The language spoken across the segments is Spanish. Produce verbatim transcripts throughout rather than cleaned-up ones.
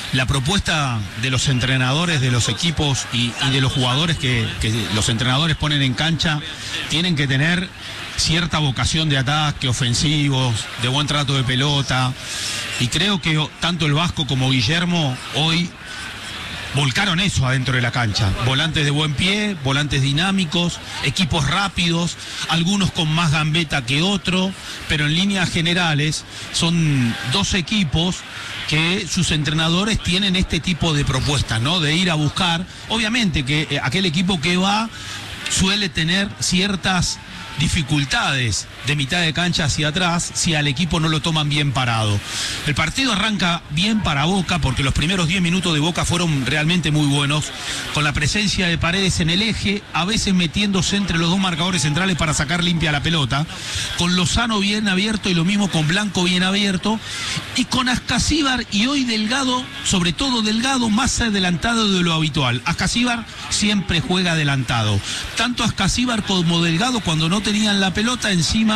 La propuesta de los entrenadores, de los equipos y, y de los jugadores que, que los entrenadores ponen en cancha, tienen que tener cierta vocación de ataque, ofensivos, de buen trato de pelota, y creo que tanto el Vasco como Guillermo hoy volcaron eso adentro de la cancha. Volantes de buen pie, volantes dinámicos, equipos rápidos, algunos con más gambeta que otro, pero en líneas generales son dos equipos que sus entrenadores tienen este tipo de propuestas, ¿no? De ir a buscar, obviamente que aquel equipo que va suele tener ciertas dificultades de mitad de cancha hacia atrás si al equipo no lo toman bien parado. El partido arranca bien para Boca porque los primeros diez minutos de Boca fueron realmente muy buenos, con la presencia de Paredes en el eje, a veces metiéndose entre los dos marcadores centrales para sacar limpia la pelota, con Lozano bien abierto y lo mismo con Blanco bien abierto, y con Ascasíbar y hoy Delgado, sobre todo Delgado, más adelantado de lo habitual. Ascasíbar siempre juega adelantado, tanto Ascasíbar como Delgado cuando no tenían la pelota encima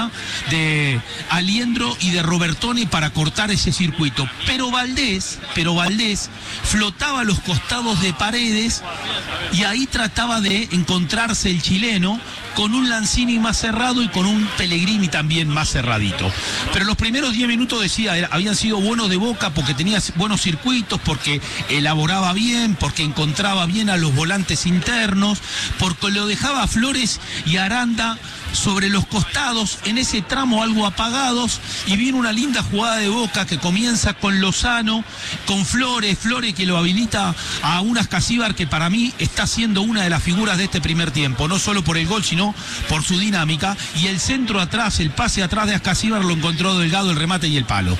de Aliendro y de Robertoni para cortar ese circuito, pero Valdés, pero Valdés flotaba a los costados de Paredes y ahí trataba de encontrarse el chileno con un Lanzini más cerrado y con un Pellegrini también más cerradito. Pero los primeros diez minutos, decía, era, habían sido buenos de Boca porque tenía buenos circuitos, porque elaboraba bien, porque encontraba bien a los volantes internos, porque lo dejaba a Flores y Aranda sobre los costados, en ese tramo algo apagados, y viene una linda jugada de Boca que comienza con Lozano, con Flores, Flores que lo habilita a un Ascasíbar que para mí está siendo una de las figuras de este primer tiempo, no solo por el gol, sino por su dinámica, y el centro atrás, el pase atrás de Ascasíbar lo encontró Delgado, el remate y el palo.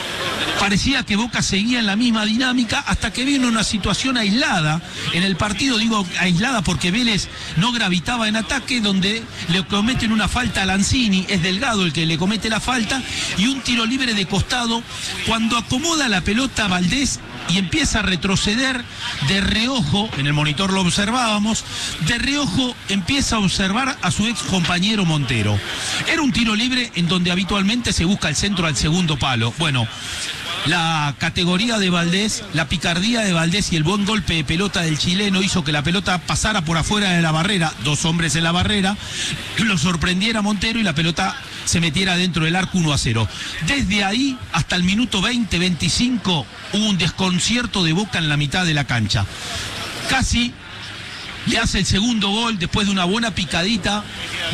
Parecía que Boca seguía en la misma dinámica hasta que vino una situación aislada en el partido, digo aislada porque Vélez no gravitaba en ataque, donde le cometen una falta a Lanzini, es Delgado el que le comete la falta, y un tiro libre de costado cuando acomoda la pelota Valdés y empieza a retroceder de reojo, en el monitor lo observábamos, de reojo empieza a observar a su ex compañero Montero. Era un tiro libre en donde habitualmente se busca el centro al segundo palo. Bueno, la categoría de Valdés, la picardía de Valdés y el buen golpe de pelota del chileno hizo que la pelota pasara por afuera de la barrera, dos hombres en la barrera, lo sorprendiera Montero y la pelota se metiera dentro del arco uno a cero. Desde ahí hasta el minuto veinte, veinticinco hubo un desconcierto de Boca en la mitad de la cancha. Casi le hace el segundo gol después de una buena picadita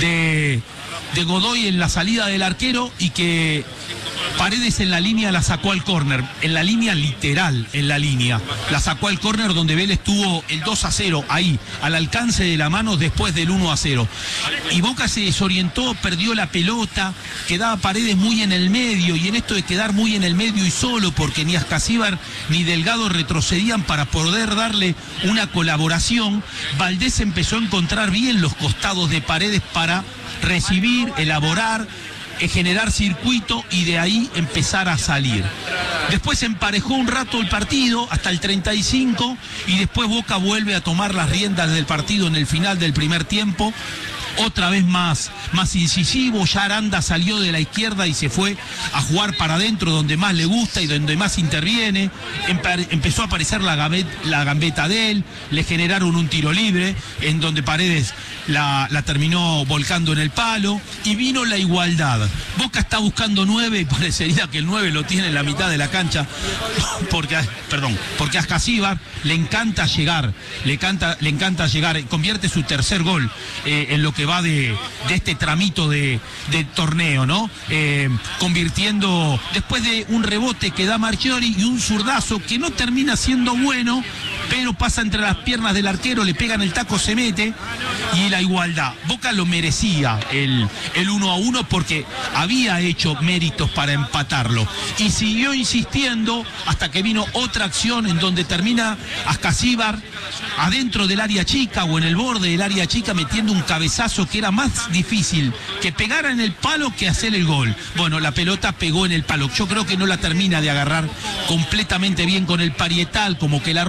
de, de Godoy en la salida del arquero, y que Paredes en la línea la sacó al córner, en la línea literal, en la línea. La sacó al córner donde Vélez tuvo el dos a cero, ahí, al alcance de la mano después del uno a cero. Y Boca se desorientó, perdió la pelota, quedaba Paredes muy en el medio, y en esto de quedar muy en el medio y solo, porque ni Ascasíbar ni Delgado retrocedían para poder darle una colaboración, Valdés empezó a encontrar bien los costados de Paredes para recibir, elaborar, generar circuito y de ahí empezar a salir. Después emparejó un rato el partido hasta el treinta y cinco, y después Boca vuelve a tomar las riendas del partido en el final del primer tiempo, otra vez más, más incisivo. Ya Aranda salió de la izquierda y se fue a jugar para adentro, donde más le gusta y donde más interviene. Empe- empezó a aparecer la gambeta, la gambeta de él, le generaron un tiro libre en donde Paredes la, la terminó volcando en el palo, y vino la igualdad. Boca está buscando nueve y parecería que el nueve lo tiene en la mitad de la cancha, porque, perdón, porque a Ascasíbar le encanta llegar, le, canta, le encanta llegar, convierte su tercer gol eh, en lo que va de, de este tramito de, de torneo, ¿no? Eh, convirtiendo, después de un rebote que da Marchiori y un zurdazo que no termina siendo bueno, pero pasa entre las piernas del arquero, le pegan el taco, se mete, y la igualdad. Boca lo merecía el, el uno a uno porque había hecho méritos para empatarlo, y siguió insistiendo hasta que vino otra acción en donde termina Ascasíbar adentro del área chica o en el borde del área chica metiendo un cabezazo que era más difícil que pegara en el palo que hacer el gol. Bueno, la pelota pegó en el palo. Yo creo que no la termina de agarrar completamente bien con el parietal, como que la roza,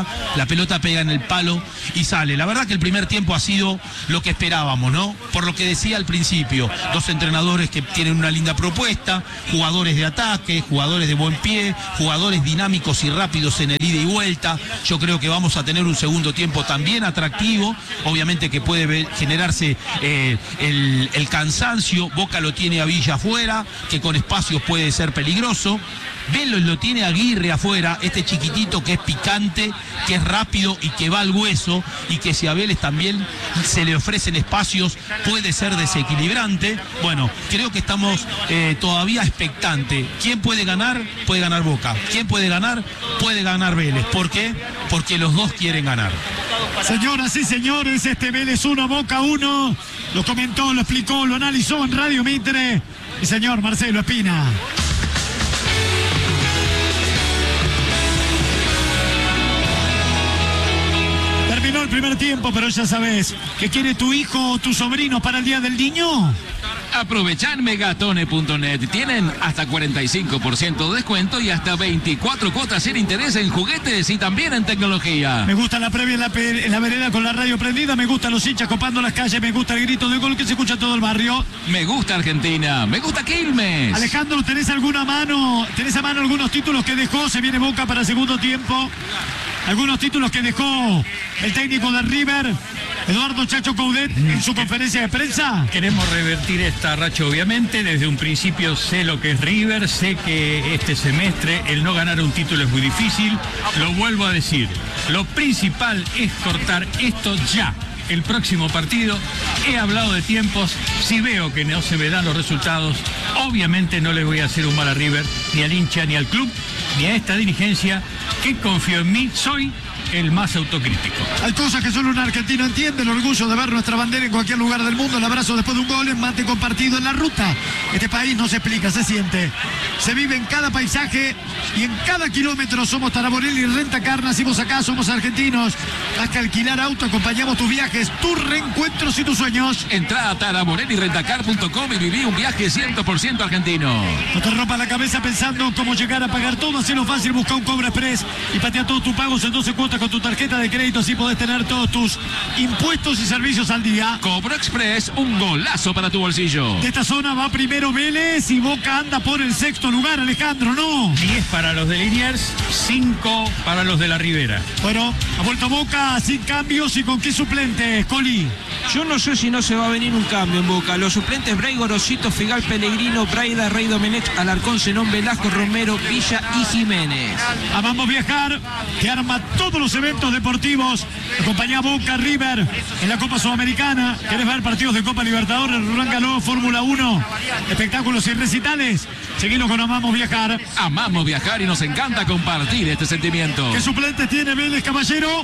la pelota pega en el palo y sale. La verdad que el primer tiempo ha sido lo que esperábamos, ¿no? Por lo que decía al principio, dos entrenadores que tienen una linda propuesta, jugadores de ataque, jugadores de buen pie, jugadores dinámicos y rápidos en el ida y vuelta. Yo creo que vamos a tener un segundo tiempo también atractivo, obviamente que puede ver, generarse eh, el, el cansancio. Boca lo tiene a Villa afuera, que con espacios puede ser peligroso. Vélez lo tiene a Aguirre afuera, este chiquitito que es picante, que es rápido y que va al hueso, y que si a Vélez también se le ofrecen espacios puede ser desequilibrante. Bueno, creo que estamos eh, todavía expectantes. ¿Quién puede ganar? Puede ganar Boca. ¿Quién puede ganar? Puede ganar Vélez. ¿Por qué? Porque los dos quieren ganar. Señoras y señores, este Vélez uno, Boca uno. Lo comentó, lo explicó, lo analizó en Radio Mitre el señor Marcelo Espina. Terminó el primer tiempo, pero ya sabes, ¿qué quiere tu hijo o tu sobrino para el Día del Niño? Aprovecha en megatone punto net. Tienen hasta cuarenta y cinco por ciento de descuento y hasta veinticuatro cuotas sin interés en juguetes y también en tecnología. Me gusta la previa en la, en la vereda con la radio prendida, me gustan los hinchas copando las calles, me gusta el grito de gol que se escucha en todo el barrio. Me gusta Argentina, me gusta Quilmes. Alejandro, ¿tenés alguna mano, tenés a mano algunos títulos que dejó? Se viene Boca para el segundo tiempo. Algunos títulos que dejó el técnico de River, Eduardo Chacho Coudet, en su conferencia de prensa. Queremos revertir esta racha, obviamente. Desde un principio sé lo que es River, sé que este semestre el no ganar un título es muy difícil. Lo vuelvo a decir, lo principal es cortar esto ya. El próximo partido, he hablado de tiempos, si veo que no se me dan los resultados, obviamente no le voy a hacer un mal a River, ni al hincha, ni al club, ni a esta dirigencia, que confío en mí, soy el más autocrítico. Hay cosas que solo un argentino entiende, el orgullo de ver nuestra bandera en cualquier lugar del mundo, el abrazo después de un gol, el mate compartido en la ruta. Este país no se explica, se siente. Se vive en cada paisaje y en cada kilómetro. Somos Taraborelli y Rentacar, nacimos acá, somos argentinos. Más que alquilar auto, acompañamos tus viajes, tus reencuentros y tus sueños. Entrá a taraborelli rentacar punto com y viví un viaje cien por ciento argentino. No te rompas la cabeza pensando cómo llegar a pagar todo, hacelo fácil, busca un Cobra Express y patea todos tus pagos en doce cuotas con tu tarjeta de crédito, así podés tener todos tus impuestos y servicios al día. Cobra Express, un golazo para tu bolsillo. De esta zona va primero Vélez y Boca anda por el sexto lugar, Alejandro, ¿no? diez para los de Liniers, cinco para los de la Ribera. Bueno, ha vuelto Boca sin cambios y con qué suplentes, Coli. Yo no sé si no se va a venir un cambio en Boca. Los suplentes: Bray, Gorosito, Figal, Pellegrino, Braida, Rey Domenech, Alarcón, Zenón, Velasco, Romero, Villa y Jiménez. Amamos viajar, que arma todos los eventos deportivos. Acompañá a Boca, River en la Copa Sudamericana. ¿Querés ver partidos de Copa Libertadores, Roland Garros, Fórmula uno, espectáculos y recitales? Seguilo con Amamos Viajar. Amamos viajar y nos encanta compartir este sentimiento. ¿Qué suplentes tiene Vélez, caballero?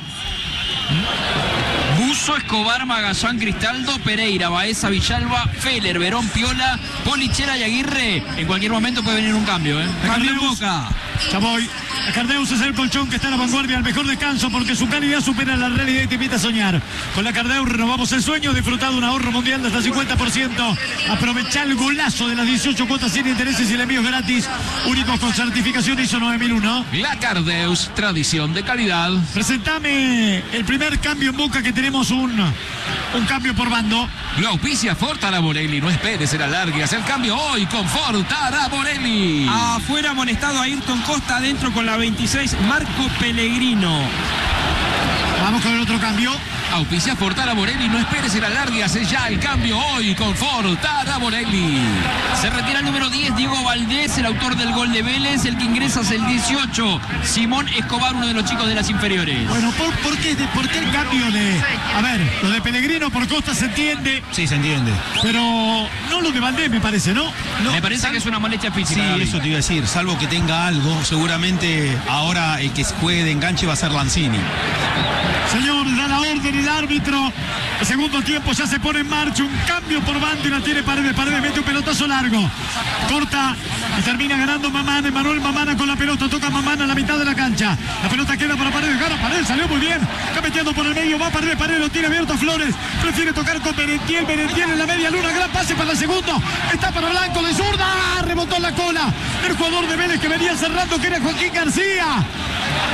Buzo, Escobar, Magazán, Cristaldo, Pereira, Baeza, Villalba, Feller, Verón, Piola, Polichera y Aguirre. En cualquier momento puede venir un cambio, ¿eh? Cardeus, Boca. Ya voy. Cardeus es el colchón que está a la vanguardia, al mejor descanso, porque su calidad supera la realidad y te invita a soñar. Con la Cardeus renovamos el sueño, disfrutar de un ahorro mundial de hasta cincuenta por ciento. Aprovechá el golazo de las dieciocho cuotas sin intereses y el envío gratis, únicos con certificación I S O nueve mil uno. La Cardeus, tradición de calidad. Presentame el primer cambio en Boca, que tenemos un, un cambio por bando. Lo auspicia Ford Taraborelli. No esperes el alargue. Haz el cambio hoy con Ford Taraborelli. Afuera, amonestado a Ayrton Costa. Adentro con la veintiséis, Marco Pellegrino. Vamos con el otro cambio. Auspicia Ford Taraborelli. No esperes el alargue. Hace ya el cambio hoy con Ford Taraborelli. Se retira el número diez, Diego Valdés, el autor del gol de Vélez. El que ingresa es el dieciocho, Simón Escobar, uno de los chicos de las inferiores. Bueno, ¿por, por, qué, ¿por qué el cambio de...? A ver, lo de Pellegrino por Costa se entiende. Sí, se entiende. Pero no lo de Valdés, me parece, ¿no? no me parece que es una molestia física. Sí, David. eso te iba a decir. Salvo que tenga algo, seguramente ahora el que juegue de enganche va a ser Lanzini. Señor, da la orden el árbitro. El segundo tiempo ya se pone en marcha. Un cambio por banda y la tiene Paredes. Paredes mete un pelotazo largo. Corta y termina ganando Mamana. Emanuel Mamana con la pelota. Toca Mamana a la mitad de la cancha. La pelota queda para Paredes. Gana Paredes. Salió muy bien. Está metiendo por el medio. Va Paredes. Paredes lo tiene abierto a Flores. Prefiere tocar con Merentiel. Merentiel en la media luna. Gran pase para el segundo. Está para Blanco de zurda. Rebotó en la cola el jugador de Vélez que venía cerrando, que era Joaquín García. Era gol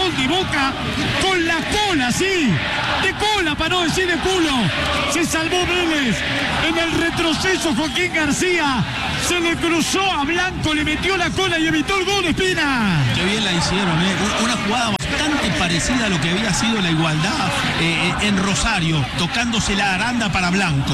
gol de Boca con la cola, sí, de cola para no decir de culo. Se salvó Vélez en el retroceso. Joaquín García se le cruzó a Blanco, le metió la cola y evitó el gol, Espina. Qué bien la hicieron, ¿eh? Una jugada bastante parecida a lo que había sido la igualdad eh, en Rosario, tocándose la Aranda para Blanco.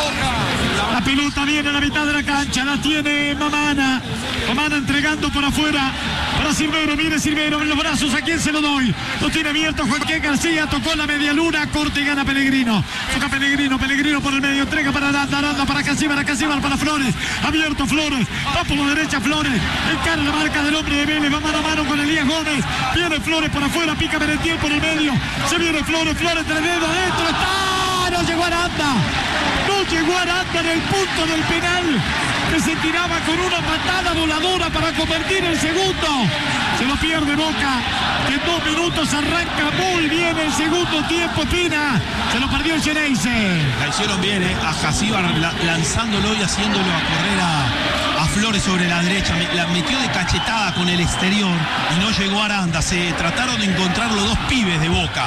La pelota viene a la mitad de la cancha, la tiene Mamana. Mamana entregando por afuera para Silvero. Mire Silvero en los brazos, ¿a quién se lo doy? Lo tiene abierto Joaquín García, tocó la media luna, corte y gana Pellegrino. Toca Pellegrino, Pellegrino por el medio, entrega para Aranda, Aranda para Casíbar, Casíbar para Flores. Abierto Flores, va por la derecha Flores. Encara la marca del hombre de Vélez, va mano a mano con Elías Gómez. Viene Flores por afuera, pica Merentiel por el medio. Se viene Flores, Flores entre dedos, adentro está. No llegó Aranda. No llegó Aranda en el punto del penal, que se tiraba con una patada voladora para convertir el segundo. Se lo pierde Boca, que en dos minutos arranca muy bien el segundo tiempo. Pina, se lo perdió el Geneise. La hicieron bien, ¿eh? A Casíbar la, lanzándolo y haciéndolo a correr a, a Flores sobre la derecha. La metió de cachetada con el exterior y no llegó Aranda. Se trataron de encontrar los dos pibes de Boca.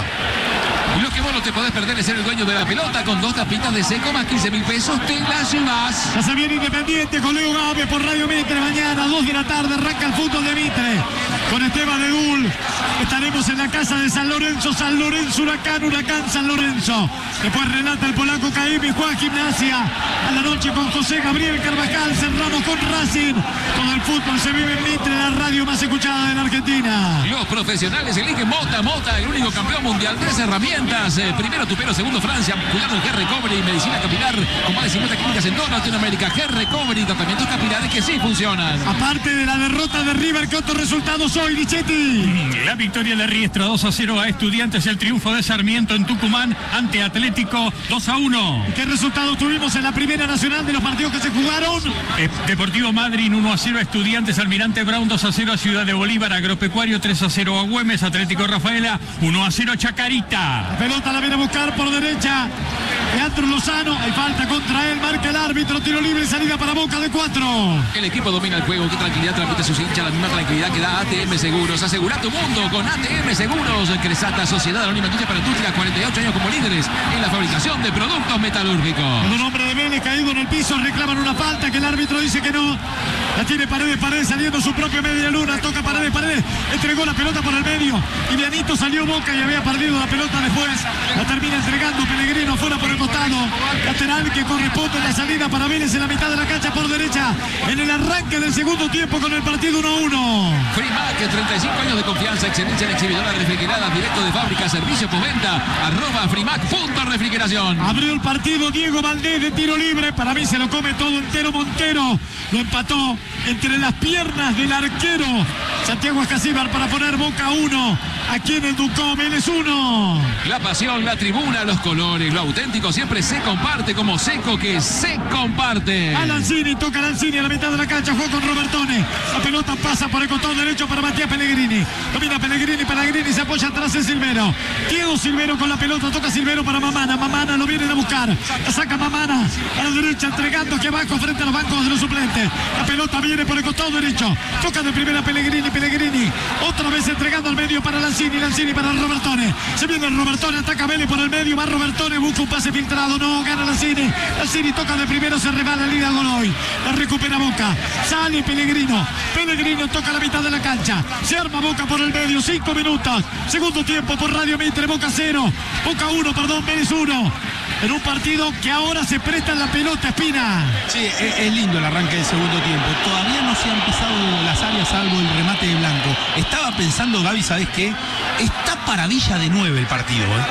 Lo que vos no te podés perder es ser el dueño de la pelota. Con dos tapitas de seco más quince mil pesos te las llevas. Ya se viene Independiente con Leo Gávez por Radio Mitre. Mañana, dos de la tarde, arranca el fútbol de Mitre con Esteban Edul. Estaremos en la casa de San Lorenzo. San Lorenzo, Huracán, Huracán, San Lorenzo. Después relata el polaco Caimi, juega Gimnasia. A la noche con José Gabriel Carvajal. Cerramos con Racing. Todo el fútbol se vive en Mitre, la radio más escuchada de la Argentina. Los profesionales eligen Mota, Mota, el único campeón mundial. Tres herramientas. Eh, primero Tupero, segundo Francia. Cuidado el G-Recovery, medicina capilar con más de cincuenta clínicas en toda Latinoamérica. G-Recovery, tratamientos capilares que sí funcionan. Aparte de la derrota de River, ¿qué otros resultados hoy, Lichetti? La victoria de Riestra dos a cero a Estudiantes, el triunfo de Sarmiento en Tucumán ante Atlético dos a uno. ¿Qué resultados tuvimos en la Primera Nacional de los partidos que se jugaron? Eh, Deportivo Madryn uno a cero a Estudiantes, Almirante Brown dos a cero a Ciudad de Bolívar, Agropecuario tres a cero a Güemes, Atlético Rafaela uno a cero a Chacarita. La pelota la viene a buscar por derecha Leandro Lozano, hay falta contra él, marca el árbitro, tiro libre, salida para Boca de cuatro. El equipo domina el juego, qué tranquilidad transmite a sus hinchas, la misma tranquilidad que da A T M Seguros. Asegura tu mundo con A T M Seguros. Cresata, Sociedad Anónima para Industria, cuarenta y ocho años como líderes en la fabricación de productos metalúrgicos. Un hombre de Vélez caído en el piso, reclaman una falta que el árbitro dice que no. La tiene Paredes, Paredes saliendo su propia media luna, toca Paredes, Paredes, entregó la pelota por el medio. Y Vianito salió Boca y había perdido la pelota después. La termina entregando Pellegrino fuera por el costado. Lateral que corresponde a la salida para Vélez en la mitad de la cancha por derecha. En el arranque del segundo tiempo con el partido uno a uno. Frimac, treinta y cinco años de confianza, excelencia en exhibidoras refrigeradas, directo de fábrica, servicio postventa, arroba Frimac punto refrigeración. Abrió el partido Diego Valdés de tiro libre. Para mí se lo come todo entero Montero. Lo empató entre las piernas del arquero Santiago Escacíbar para poner Boca uno. Aquí en el Ducó, Vélez uno. La pasión, la tribuna, los colores, lo auténtico siempre se comparte, como Seco que se comparte. A Lanzini, toca Lanzini a la mitad de la cancha, juega con Robertone. La pelota pasa por el costado derecho para Matías Pellegrini. Domina Pellegrini, Pellegrini se apoya atrás en Silvero. Diego Silvero con la pelota, toca Silvero para Mamana. Mamana lo vienen a buscar. La saca Mamana a la derecha, entregando aquí abajo frente a los bancos de los suplentes. La pelota viene por el costado derecho. Toca de primera Pellegrini, Pellegrini. Otra vez entregando al medio para Lanzini, Lanzini para Robertone. Se viene el Robertone, ataca Vélez por el medio, va Robertone, busca un pase filtrado, no, gana Lanzini. Lanzini toca de primero, se rebala Lida Goloy. La recupera Boca, sale Pellegrino. Pellegrino toca la mitad de la cancha. Se arma Boca por el medio, cinco minutos. Segundo tiempo por Radio Mitre, Boca cero. Boca uno, perdón, Vélez uno. En un partido que ahora se presta en la pelota, Espina. Sí, es, es lindo el arranque del segundo tiempo. Todavía no se han pisado las áreas salvo el remate de Blanco. Estaba pensando, Gaby, ¿sabés qué? Está para Villa de nueve el partido, ¿eh?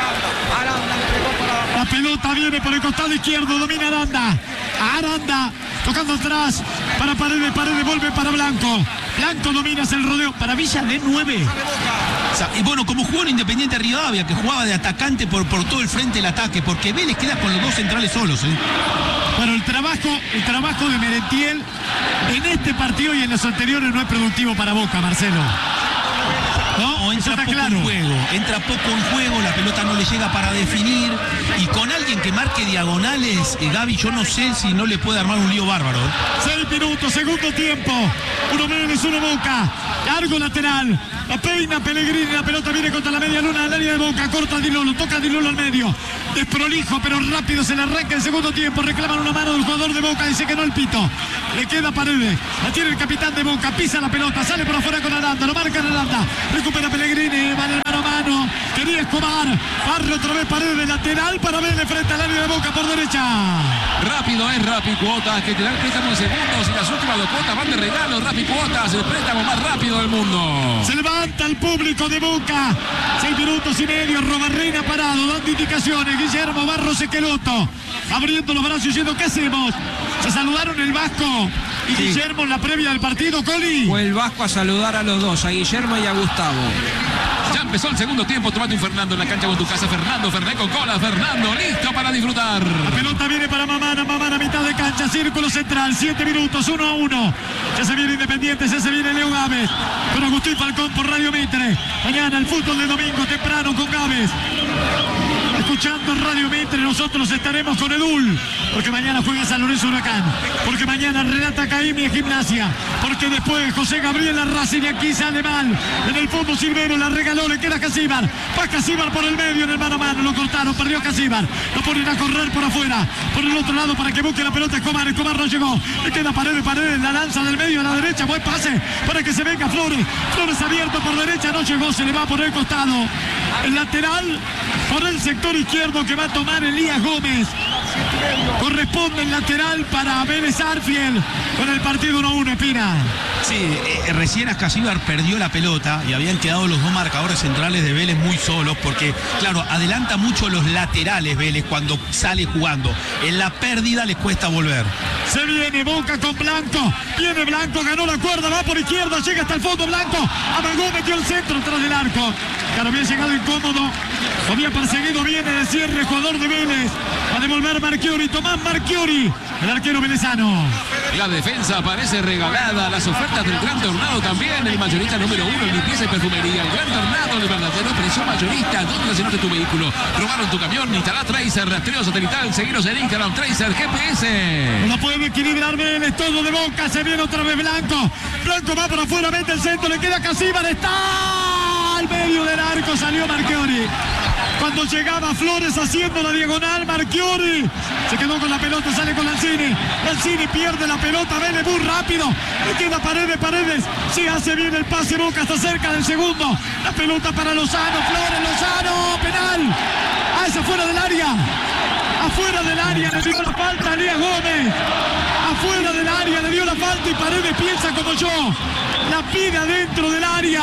La pelota viene por el costado izquierdo, domina Aranda. Aranda tocando atrás para Paredes, Paredes vuelve para Blanco. Blanco domina el rodeo para Villa de nueve. O sea, y bueno, como jugó en Independiente Rivadavia, que jugaba de atacante por, por todo el frente del ataque, porque Vélez queda con los dos centrales solos, ¿eh? Bueno, el trabajo, el trabajo de Merentiel en este partido y en los anteriores no es productivo para Boca, Marcelo. No, o entra eso está poco claro. en juego. Entra poco en juego, la pelota no le llega para definir. Y con alguien que marque diagonales, eh, Gaby, yo no sé si no le puede armar un lío bárbaro. Seis minutos, segundo tiempo. Uno Vélez, uno Boca. Largo lateral. La peina Pellegrini, la pelota viene contra la media luna del área de Boca. Corta Di Lolo, toca Di Lolo al medio. Desprolijo, pero rápido se le arranca el segundo tiempo. Reclaman una mano del jugador de Boca, dice que no el pito. Le queda Paredes. La tiene el capitán de Boca, pisa la pelota, sale por afuera con Aranda. Lo marca Aranda. Recupera Pellegrini, va de mano a mano. Quería Escobar. Barre otra vez Paredes, lateral para verle frente al área de Boca por derecha. Rápido es Rappi Cuotas, que te da el préstamo en segundos y las últimas dos cuotas van de regalo. Rappi Cuotas, el préstamo más rápido del mundo. Se levanta el público de Boca. Seis minutos y medio. Robarrena parado, dando indicaciones. Guillermo Barros Esqueloto abriendo los brazos diciendo: ¿qué hacemos? Se saludaron el Vasco y Sí. Guillermo en la previa del partido. Coli. Fue el Vasco a saludar a los dos, a Guillermo y a Gustavo. Ya empezó el segundo tiempo, tomate un Fernando en la cancha con tu casa. Fernando, Ferné con cola, Fernando, listo para disfrutar. La pelota viene para Mamana, Mamana mitad de cancha, círculo central, siete minutos, uno a uno. Ya se viene Independiente, ya se viene Leo Gávez. Con Agustín Falcón por Radio Mitre. Mañana el fútbol de domingo temprano con Gávez. Escuchando Radio Mitre, nosotros estaremos con Edul, porque mañana juega San Lorenzo Huracán, porque mañana relata Caimi en Gimnasia, porque después José Gabriel Racing y aquí sale mal. En el fondo Silvero la regaló, le queda Casíbar, va Casíbar por el medio en el mano a mano, lo cortaron, perdió Casíbar, lo ponen a correr por afuera, por el otro lado para que busque la pelota Escobar. Escobar no llegó, le queda Paredes, Paredes, la lanza del medio a la derecha, buen pase para que se venga Flores, Flores abierto por derecha, no llegó, se le va por el costado, el lateral por el sector izquierdo que va a tomar Elías Gómez. Corresponde el lateral para Vélez Arfiel con el partido uno a uno, Espina. Sí, eh, recién Ascasíbar perdió la pelota y habían quedado los dos marcadores centrales de Vélez muy solos porque, claro, adelanta mucho los laterales Vélez cuando sale jugando. En la pérdida les cuesta volver. Se viene Boca con Blanco. Viene Blanco, ganó la cuerda, va por izquierda, llega hasta el fondo Blanco. Amagó, metió el centro tras del arco. Claro, había llegado incómodo. Había perseguido bien en el cierre, jugador de Vélez. Va a devolver Marchiori, Tomás Marchiori, el arquero venezano. La defensa parece regalada, las ofertas del Gran Tornado también, el mayorista número uno en limpieza y perfumería. El Gran Tornado, el verdadero precio mayorista. ¿Dónde estacionaste tu vehículo? ¿Robaron tu camión? Instalá Tracer, rastreo satelital, seguiros en Instagram, Tracer G P S. No puede equilibrar Vélez, todo de Boca, se viene otra vez Blanco. Blanco va por afuera, mete el centro, le queda Casíbar, está al medio del arco, salió Marchiori. Cuando llegaba Flores haciendo la diagonal, Marchiori se quedó con la pelota, sale con Lanzini. Lanzini pierde la pelota, Vélez muy rápido. Le queda Paredes, Paredes. Se hace bien el pase, Boca está cerca del segundo. La pelota para Lozano, Flores, Lozano, penal. Ah, es afuera del área. Afuera del área, le dio la falta a Elías Gómez. Afuera del área, le dio la falta y Paredes piensa como yo. La pide adentro del área.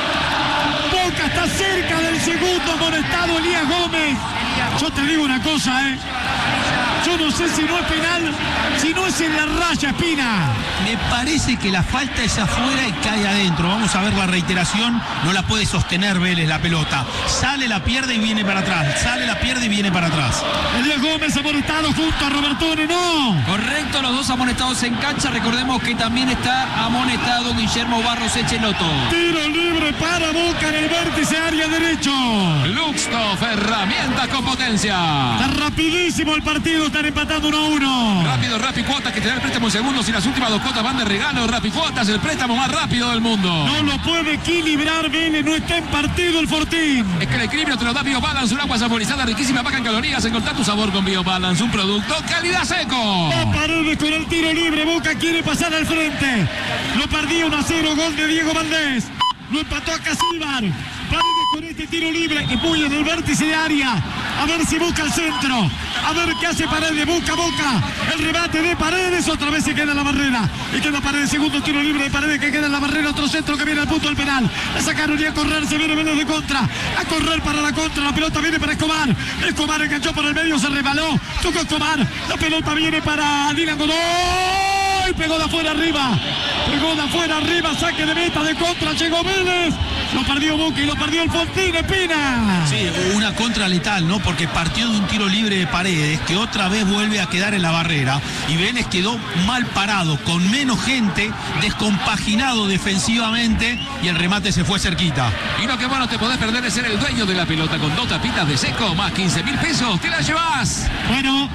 Boca está cerca del segundo, amonestado Elías Gómez. Yo te digo una cosa, ¿eh? Yo no sé si no es penal, si no es en la raya, Espina. Me parece que la falta es afuera y cae adentro. Vamos a ver la reiteración. No la puede sostener Vélez la pelota. Sale, la pierde y viene para atrás. Sale, la pierde y viene para atrás. Elías Gómez amonestado junto a Robertone, no. Correcto, los dos amonestados en cancha. Recordemos que también está amonestado Guillermo Barros Echeloto. Tiro libre para Boca en el vértice área derecho. Luxtoff, herramientas con potencia. Está rapidísimo el partido, están empatando uno a uno. Rápido, Rappi Cuotas, que te da el préstamo en segundos y las últimas dos cuotas van de regalo. Rappi Cuotas, el préstamo más rápido del mundo. No lo puede equilibrar Vélez, no está en partido el Fortín. Es que el equilibrio te lo da BioBalance, un agua saborizada riquísima, baja en calorías. Encontrar tu sabor con BioBalance, un producto calidad seco. Va Paredes con el tiro libre, Boca quiere pasar al frente. Lo perdía uno a cero, gol de Diego Valdés. Lo empató a Casíbar. Paredes con este tiro libre y muy en el vértice de área. A ver si busca el centro. A ver qué hace Paredes. Busca Boca. El rebate de Paredes. Otra vez se queda en la barrera. Y queda Paredes. Segundo tiro libre de Paredes que queda en la barrera. Otro centro que viene al punto del penal. La sacaron y a correr. Se viene Vélez de contra. A correr para la contra. La pelota viene para Escobar. Escobar enganchó por el medio. Se rebaló. Tocó Escobar. La pelota viene para Dylan Godoy. y pegó de afuera arriba. Pegó de afuera arriba, saque de meta de contra, llegó Vélez. Lo perdió Boca y lo perdió el Fontín, Espina. Sí, una contra letal, ¿no? Porque partió de un tiro libre de Paredes, que otra vez vuelve a quedar en la barrera. Y Vélez quedó mal parado, con menos gente, descompaginado defensivamente, y el remate se fue cerquita. Y lo que bueno te podés perder es ser el dueño de la pelota con dos tapitas de seco, más quince mil pesos, te la llevas. Bueno,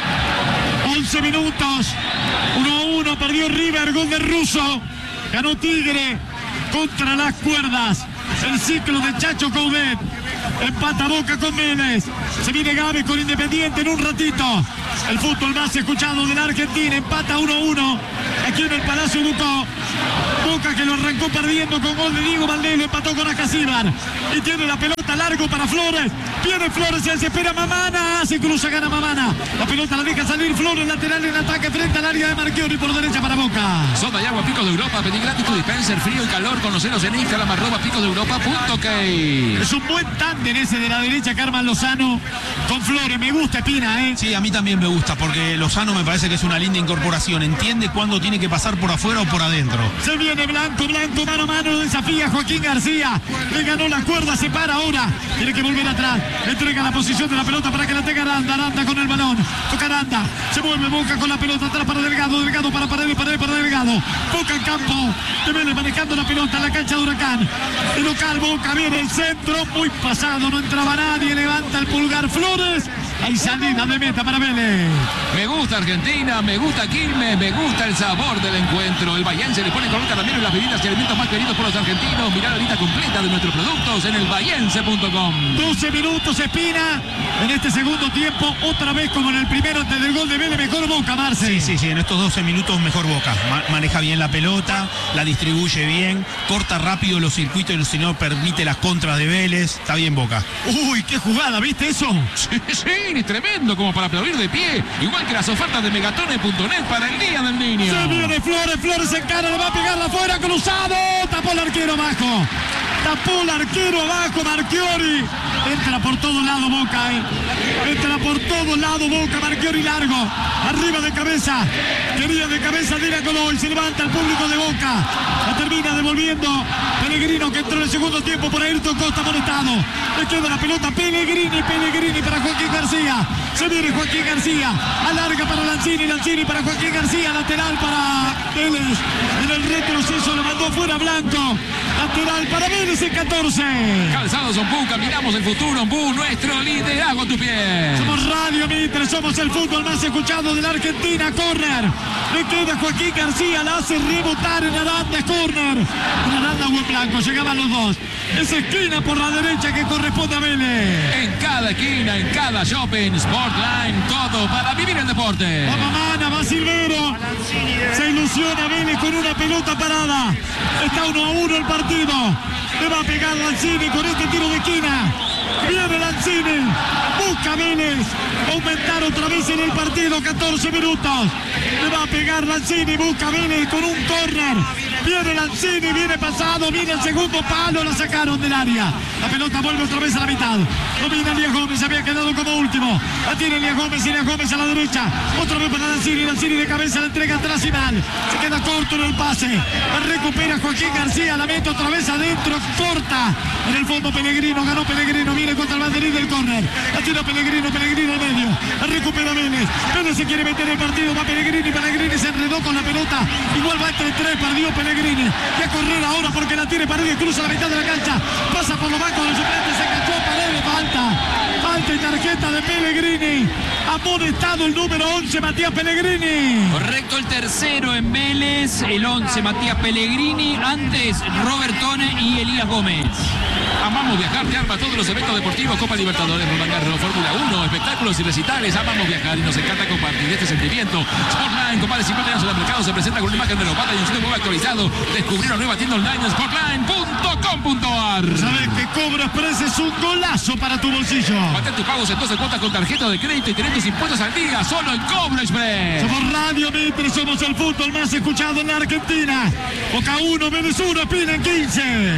once minutos, uno a uno, perdió River, gol de Russo. Ganó Tigre contra las cuerdas. El ciclo de Chacho Coudet. Empata Boca con Vélez. Se viene Gabe con Independiente en un ratito. El fútbol más escuchado de la Argentina. Empata uno a uno. Aquí en el Palacio Ducó. Boca que lo arrancó perdiendo con gol de Diego Valdés. Lo empató con Acasíbar. Y tiene la pelota largo para Flores. Viene Flores, se espera Mamana. Se cruza, gana Mamana. La pelota la deja salir Flores. Lateral en ataque frente al área de Marchiori por derecha para Boca. Soda y agua Picos de Europa. Pedí gratis tu dispenser, frío y calor. Conoceros en Instagram, arroba picos de europa punto k. Es un buen tándem ese de la derecha, Carmen Lozano con Flores. Me gusta Espina, ¿eh? Sí, a mí también me gusta, porque Lozano me parece que es una linda incorporación. Entiende cuándo tiene que pasar por afuera o por adentro. Se viene Blanco, Blanco, mano a mano, desafía a Joaquín García. Le ganó la cuerda, se para ahora. Tiene que volver atrás. Entrega la posición de la pelota para que la tenga Aranda. Aranda con el balón. Toca Aranda. Se vuelve Boca con la pelota atrás para Delgado. Delgado para Paredes, Paredes para Delgado. Boca en campo. De Vélez manejando la pelota en la cancha de Huracán. El local Boca viene el centro. Muy pasado, no entraba nadie. Levanta el pulgar Flores. Hay salida de meta para Vélez. Me gusta Argentina, me gusta Quilmes, me gusta el sabor del encuentro. El Bahiense le pone color caramelo en las bebidas y alimentos más queridos por los argentinos. Mirá la lista completa de nuestros productos en el bahiense punto com. doce minutos, Espina. En este segundo tiempo, otra vez como en el primero, antes del gol de Vélez, mejor Boca, Marce. Sí, sí, sí, en estos doce minutos mejor Boca. Ma- maneja bien la pelota, la distribuye bien, corta rápido los circuitos y si no permite las contras de Vélez. Está bien Boca. Uy, qué jugada, ¿viste eso? Sí, sí, tremendo como para aplaudir de pie. Igual que las ofertas de megatone punto net para el Día del Niño. Se viene Flores, Flores en cara, le va a pegar la afuera, cruzado. Tapó el arquero abajo. Tapó el arquero abajo, Marchiori. Entra por todos lados Boca, eh. Entra por todos lados Boca, Marchiori largo. Arriba de cabeza. Quería de cabeza Dina Godoy. Se levanta el público de Boca. La termina devolviendo Pellegrino, que entró en el segundo tiempo por Ayrton Costa amonestado. Le queda la pelota Pellegrini, Pellegrini para Joaquín García. Se viene Joaquín García. Alarga para Lanzini, Lanzini para Joaquín García. Lateral para Vélez. En el retroceso lo mandó fuera Blanco. Lateral para Vélez en catorce. Calzados Ombú, caminamos el futuro, Ombú, nuestro liderazgo a tu pie. Somos Radio Mitre, somos el fútbol más escuchado de la Argentina. Córner. Le queda Joaquín García, la hace rebotar en Aranda, córner. En Aranda o en Blanco, llegaban los dos. Es esquina por la derecha que corresponde a Vélez. En cada esquina, en cada shopping, Sportline, todo para vivir el deporte. Va Mamana, va Silvero. Se ilusiona Vélez con una pelota parada. Está uno a uno el partido. Le va a pegar Lanzini con este tiro de esquina. Viene Lanzini. Busca Vélez. Aumentar otra vez en el partido. catorce minutos. Le va a pegar Lanzini. Busca Vélez con un córner. Viene Lanzini. Viene pasado. Viene el segundo palo. La sacaron del área. La pelota vuelve otra vez a la mitad. Domina Elías Gómez. Había quedado como último. La tiene Elías Gómez. Elías Gómez a la derecha. Otra vez para Lanzini. Lanzini de cabeza. La entrega atrás y mal. Se queda corto en el pase. La recupera Joaquín García. La mete otra vez adentro. Corta. En el fondo Pellegrino. Ganó Pellegrino. Viene contra el banderín del córner. La tira Pellegrino. Pellegrino al medio. La recupera Vélez. Vélez se quiere meter en el partido. Va Pellegrini. Pellegrini se enredó con la pelota. Igual va entre tres. Perdió Pellegrini. Y a correr ahora porque la tiene Paredes. Cruza la mitad de la cancha. Pasa por los bancos del suplente. Se enganchó Paredes. Falta. Falta y tarjeta de Pellegrini. Amonestado el número once, Matías Pellegrini. Correcto, el tercero en Vélez, el once, Matías Pellegrini. Antes, Robertone y Elías Gómez. Amamos viajar, te arma todos los eventos deportivos, Copa Libertadores, Roland Garros, Fórmula uno, espectáculos y recitales. Amamos viajar y nos encanta compartir este sentimiento. Sportline, con más de cincuenta años en el mercado, se presenta con una imagen renovada y un sitio web actualizado. Descubrir una nueva tienda online en sportline punto com punto a r. Sabes que Cobra Express es un golazo para tu bolsillo. Mantén tus pagos en doce cuotas con tarjeta de crédito y tener tus impuestos al día solo en Cobra Express. Somos Radio Mitre, somos el fútbol más escuchado en la Argentina. Boca uno, Vélez uno, Espina en quince.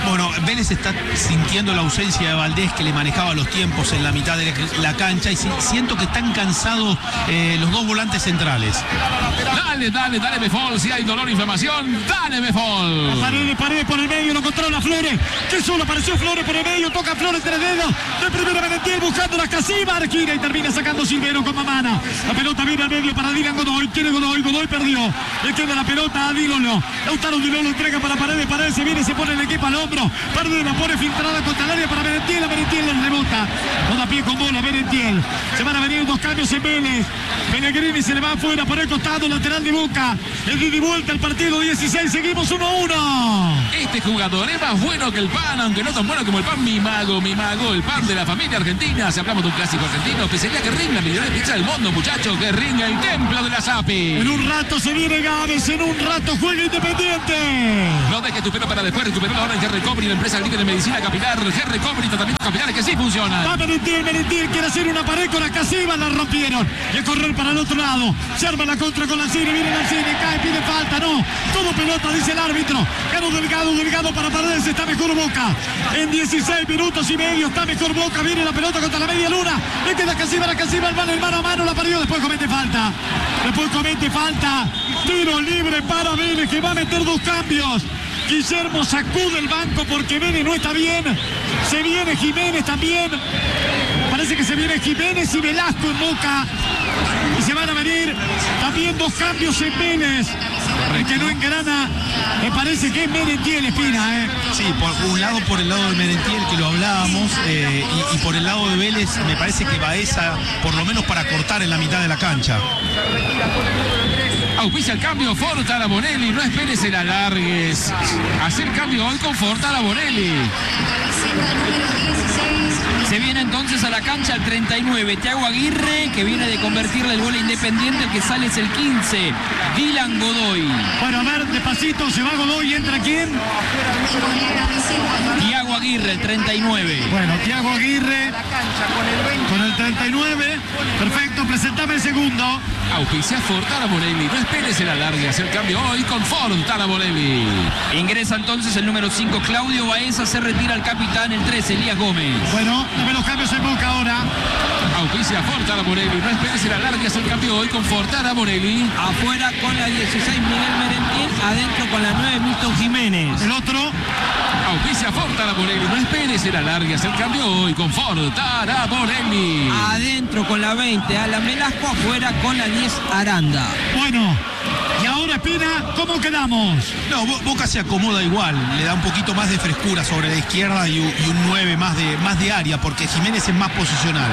Bueno, Vélez está sintiendo la ausencia de Valdés, que le manejaba los tiempos en la mitad de la cancha, y siento que están cansados eh, los dos volantes centrales. Dale, dale, dale, Befol. Si hay dolor, inflamación, dale, Befol. Paredes, Paredes por el medio, lo controla Flores. Que solo apareció Flores por el medio, toca Flores tres dedos. De primera Merentiel buscando la casima, gira y termina sacando Silvero con Mamana. La pelota viene al medio para Dylan Godoy. Quiere Godoy, Godoy perdió. Le queda la pelota a Dilolo. Lautaro Dilolo entrega para Paredes, Paredes se viene, se pone el equipo al hombro. Paredes la pone filtrada contra el área para Merentiel. A Merentiel le rebota. No da pie con bola Merentiel. Se van a venir dos cambios en Vélez. Pellegrini se le va afuera por el costado lateral de Boca. El ida y vuelta al partido dieciséis. Seguimos uno a uno. Este jugador es más bueno que el pan, aunque no tan bueno como el pan. Mi mago, mi mago, el pan de la familia argentina. Si hablamos de un clásico argentino, pizzería que ringa, millones de pizza del mundo, muchachos, que ringa el templo de la Sapi. En un rato se viene Gávez, en un rato juega Independiente. No dejes tu pelo para después, recuperó ahora en G R Recovery, la empresa líder de medicina capilar. G R Recovery, tratamientos capilares que sí funcionan. Va Merentiel, Merentiel quiere hacer una pared con la Casiva, la rompieron. Y a correr para el otro lado. Se arma la contra con Lanzini, viene Lanzini, cae, pide falta, no. Todo pelota, dice el árbitro. Ganó Delgado, Delgado para Paredes, está mejor Boca. En dieciséis minutos y medio está mejor Boca, viene la pelota contra la media luna. Le queda Casiva, la Casiva, el mano, el mano a mano, la parió, después comete falta. Después comete falta. Tiro libre para Vélez, que va a meter dos cambios. Guillermo sacude el banco porque Vélez no está bien. Se viene Jiménez también. Parece que se viene Jiménez y Velasco en Boca. Y se van a venir también dos cambios en Vélez. El que no engrana, me parece que es Merentiel, Espina. ¿eh? Sí, por un lado por el lado de Merentiel, que lo hablábamos, eh, y, y por el lado de Vélez, me parece que Baeza, por lo menos para cortar en la mitad de la cancha. Auspicia el cambio Fortara Bonelli, no esperes el alargues. Hacer cambio hoy con Fortara Bonelli. Se viene entonces a la cancha el treinta y nueve, Thiago Aguirre, que viene de convertirle el gol a Independiente. El que sale es el quince, Dylan Godoy. Bueno, a ver, despacito, se va Godoy y entra ¿quién? Thiago Aguirre, el treinta y nueve. Bueno, Thiago Aguirre con el treinta y nueve. Perfecto, presentame el segundo. Auspicia Fortara Bonelli, no esperes el alargue. Hacer cambio hoy con Fortara Bonelli. Ingresa entonces el número cinco, Claudio Baeza. Se retira el capitán, el trece, Elías Gómez. Bueno, dame los cambios en Boca ahora. Auspicia Fortara Bonelli, no esperes el alargue. Hacer cambio hoy con Fortara Bonelli. Afuera con la dieciséis, Miguel Merentiel. Adentro con la nueve, Milton Jiménez. El otro. Auspicia Fortara Bonelli, no esperes el alargue. Hacer cambio hoy con Fortara Bonelli. Adentro con la veinte, Alan Velasco. Afuera con la diez, Aranda. Bueno, y ahora Espina, ¿cómo quedamos? No, Boca se acomoda igual, le da un poquito más de frescura sobre la izquierda y un, y un nueve más de, más de área, porque Jiménez es más posicional.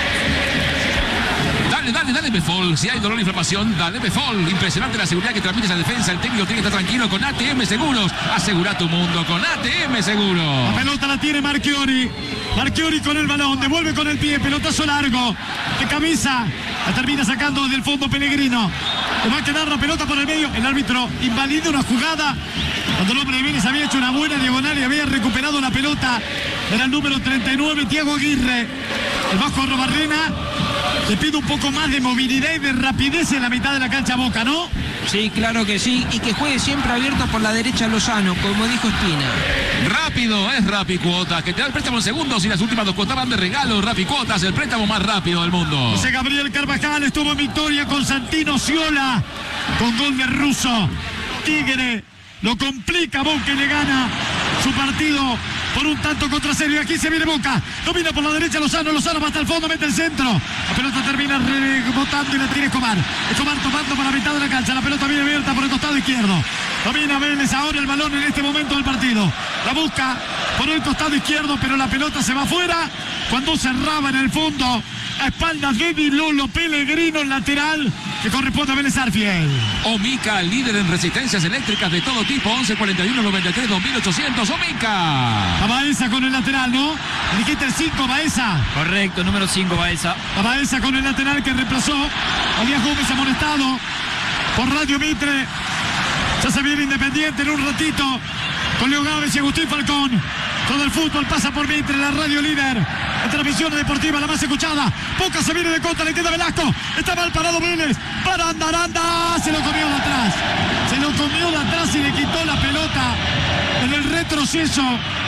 Dale, dale, dale, Befol. Si hay dolor e inflamación, dale, Befol. Impresionante la seguridad que transmite esa defensa. El técnico tiene que estar tranquilo con A T M Seguros. Asegura tu mundo con A T M Seguros. La pelota la tiene Marchiori. Marchiori con el balón, devuelve con el pie, pelotazo largo, de cabeza. La termina sacando desde el fondo Pellegrino. Le va a quedar la pelota por el medio. El árbitro invalida una jugada. Cuando el hombre de Vélez había hecho una buena diagonal y había recuperado la pelota. Era el número treinta y nueve, Thiago Aguirre. El Vasco Robarrena le pide un poco más de movilidad y de rapidez en la mitad de la cancha Boca, ¿no? Sí, claro que sí. Y que juegue siempre abierto por la derecha Lozano, como dijo Espina. Rápido es Rapicuotas, que te da el préstamo en segundos y las últimas dos cuotas van de regalo. Rapicuotas, el préstamo más rápido del mundo. José Gabriel Carvajal estuvo en victoria con Santino Ciola, con gol de Russo. Tigre lo complica, Boca y le gana su partido por un tanto contra serio. Aquí se viene Boca, domina por la derecha Lozano, Lozano va hasta el fondo, mete el centro. La pelota termina rebotando y la tiene Escobar. Escobar tomando por la mitad de la cancha. La pelota viene abierta por el costado izquierdo. Domina Vélez ahora el balón en este momento del partido. La busca por el costado izquierdo, pero la pelota se va afuera cuando cerraba en el fondo a espaldas de Di Lolo. Pellegrino, el lateral que corresponde a Vélez Arfiel. Omica, líder en resistencias eléctricas de todo tipo. Once cuarenta y uno noventa y tres dos mil ochocientos. Omica. A Baeza con el lateral, ¿no? Dijiste el cinco, Baeza. Correcto, número cinco, Baeza. A Baeza con el lateral que reemplazó a Díaz Gómez, amonestado por Radio Mitre. Ya se viene Independiente en un ratito con Leo Gávez y Agustín Falcón. Todo el fútbol pasa por Mitre, la radio líder. La transmisión deportiva, la más escuchada. Boca se viene de contra, le queda Velasco. Está mal parado Vélez. Para andar, anda. Se lo comió de atrás. Se lo comió de atrás y le quitó la pelota en el reto retroceso.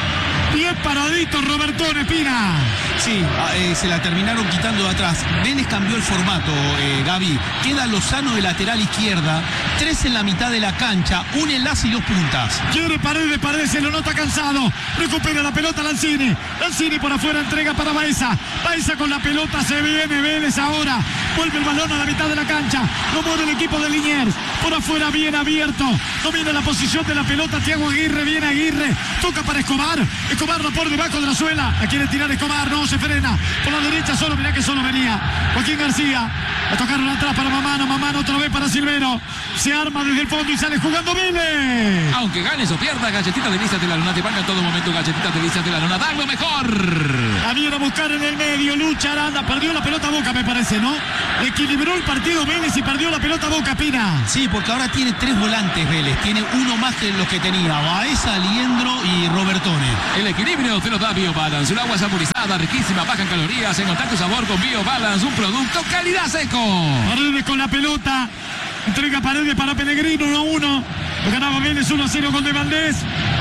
Bien paradito Robertone, Espina. Sí, eh, se la terminaron quitando de atrás. Vélez cambió el formato, eh, Gaby. Queda Lozano de lateral izquierda, tres en la mitad de la cancha, un enlace y dos puntas. Quiere Paredes, Paredes se lo nota cansado. Recupera la pelota Lanzini. Lanzini por afuera, entrega para Baeza. Baeza con la pelota, se viene Vélez ahora. Vuelve el balón a la mitad de la cancha. Lo mueve el equipo de Liniers. Por afuera, bien abierto. Domina la posición de la pelota Thiago Aguirre. Viene Aguirre. Toca para Escobar. Escobar por debajo de la suela. La quiere tirar Escobar. No, se frena. Por la derecha solo. Mirá que solo venía Joaquín García. La tocaron atrás para Mamano. Mamano otra vez para Silvero. Se arma desde el fondo y sale jugando Vélez. Aunque ganes o pierdas, Galletita Delicias de la Luna te paga en todo momento. Galletitas Delicias de la Luna, da lo mejor. La viene a buscar en el medio. Lucha Aranda. Perdió la pelota Boca, me parece, ¿no? Equilibró el partido Vélez y perdió la pelota Boca, Pina. Sí, porque ahora tiene tres volantes Vélez. Tiene uno más que los que tenía. Baeza, Liendro y Robertone. El equilibrio te lo da BioBalance. Un agua saborizada, riquísima, baja en calorías. Encontrar tu sabor con BioBalance. Un producto calidad seco. Paredes con la pelota. Entrega Paredes para Pellegrino, uno a uno. Lo ganaba Vélez uno a cero con De Valdés.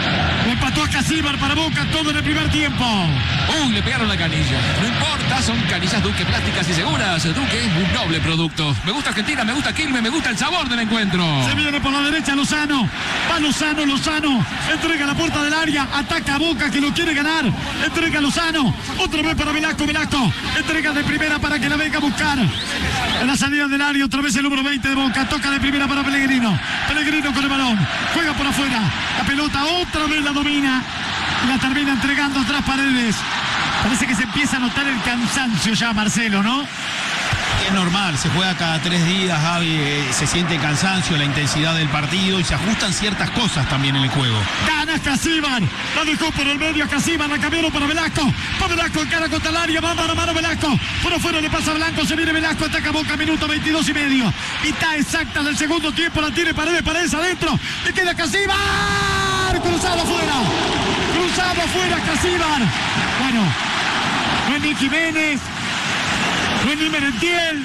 Lo empató a Casíbar para Boca, todo en el primer tiempo. Uy, le pegaron la canilla. No importa, son canillas Duque plásticas y seguras. Duque, un noble producto. Me gusta Argentina, me gusta Quilmes, me gusta el sabor del encuentro. Se viene por la derecha Lozano. Va Lozano, Lozano. Entrega la puerta del área. Ataca a Boca que lo quiere ganar. Entrega a Lozano. Otra vez para Velasco, Velasco. Entrega de primera para que la venga a buscar. En la salida del área, otra vez el número veinte de Boca. Toca de primera para Pellegrino. Pellegrino con el balón. Juega por afuera. La pelota otra vez la domina. Y la termina entregando atrás Paredes. Parece que se empieza a notar el cansancio ya, Marcelo, ¿no? Es normal, se juega cada tres días, Javi, eh, se siente el cansancio, la intensidad del partido y se ajustan ciertas cosas también en el juego. Gana Casíbar, la dejó por el medio a Casíbar, la cambiaron para Velasco, para Velasco en cara contra el área, va mano a mano Velasco, por afuera le pasa a Blanco, se viene Velasco, ataca Boca, minuto veintidós y medio, mitad exacta del segundo tiempo, la tiene Paredes, Paredes adentro, le queda Casíbar, cruzado afuera, cruzado afuera Casíbar, bueno, no es ni Jiménez, no es ni Merentiel,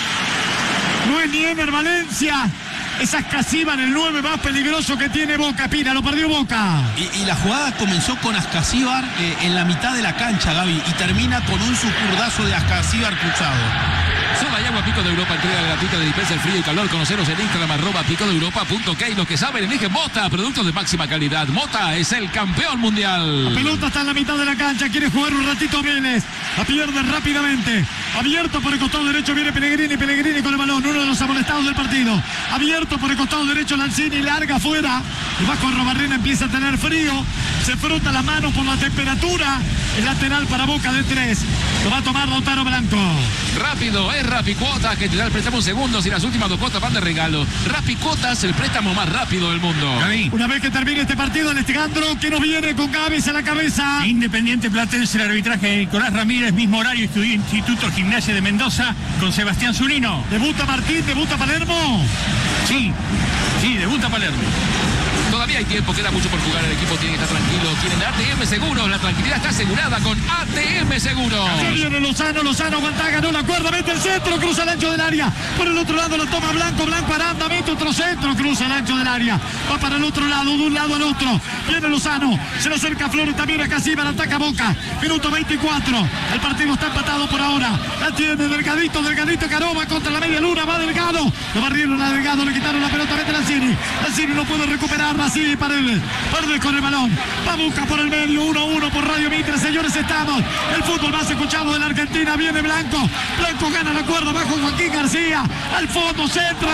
no es ni Ener Valencia. Esa es Casíbar, el nueve más peligroso que tiene Boca, Pina, lo perdió Boca. Y, y la jugada comenzó con Ascasíbar eh, en la mitad de la cancha, Gaby, y termina con un sucurdazo de Ascasíbar cruzado. Soda y agua Pico de Europa, entrega gratuita de dispensa el frío y calor. Conoceros en Instagram, arroba pico de europa punto k. Los que saben, eligen Mota, productos de máxima calidad. Mota es el campeón mundial. La pelota está en la mitad de la cancha, quiere jugar un ratito Vélez. La pierde rápidamente. Abierto por el costado derecho viene Pellegrini, Pellegrini con el balón, uno de los amonestados del partido. Abierto por el costado derecho Lanzini, larga afuera. Y Vasco Robarrena empieza a tener frío. Se frota las manos por la temperatura. El lateral para Boca de tres. Lo va a tomar Lautaro Blanco. Rápido, es Rapicuotas que te da el préstamo en segundos y las últimas dos cuotas van de regalo. Rapicuotas, el préstamo más rápido del mundo. Gaby. Una vez que termine este partido, Alejandro, que nos viene con Gávez a la cabeza. Independiente Platense, el arbitraje de Nicolás Ramírez, mismo horario, estudió Instituto Gimnasia de Mendoza con Sebastián Zunino. Debuta Martín, debuta Palermo. Sí, sí, debuta Palermo. Todavía hay tiempo, queda mucho por jugar. El equipo tiene que estar tranquilo. Tienen A T M Seguros. La tranquilidad está asegurada con A T M Seguros. Se viene Lozano, Lozano aguanta, ganó la cuerda, mete el centro, cruza el ancho del área. Por el otro lado lo toma Blanco, Blanco Aranda, mete otro centro, cruza el ancho del área. Va para el otro lado, de un lado al otro. Viene Lozano, se le acerca Flores, también a Casíbar, ataca Boca. Minuto veinticuatro. El partido está empatado por ahora. La tiene Delgadito, Delgadito Caroma contra la media luna, va Delgado. Lo barrieron a Delgado, le quitaron la pelota, mete Lanzini. Lanzini no puede recuperar. Así Paredes, Paredes con el balón, va Boca por el medio, uno a uno por Radio Mitre, señores, estamos, el fútbol más escuchado de la Argentina, viene Blanco, Blanco gana la cuerda bajo Joaquín García, al fondo, centro,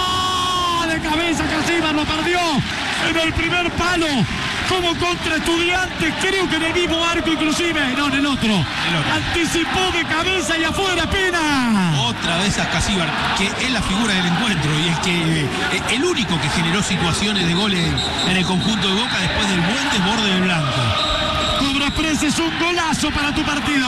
está de cabeza, Casíbar lo perdió en el primer palo, como contra Estudiantes, creo que en el mismo arco inclusive, no, en el otro, el otro. Anticipó de cabeza y afuera, Pena. Otra vez Ascasíbar, que es la figura del encuentro y es que eh, el único que generó situaciones de goles en el conjunto de Boca después del buen desborde del Blanco. Cobra Express es un golazo para tu partido.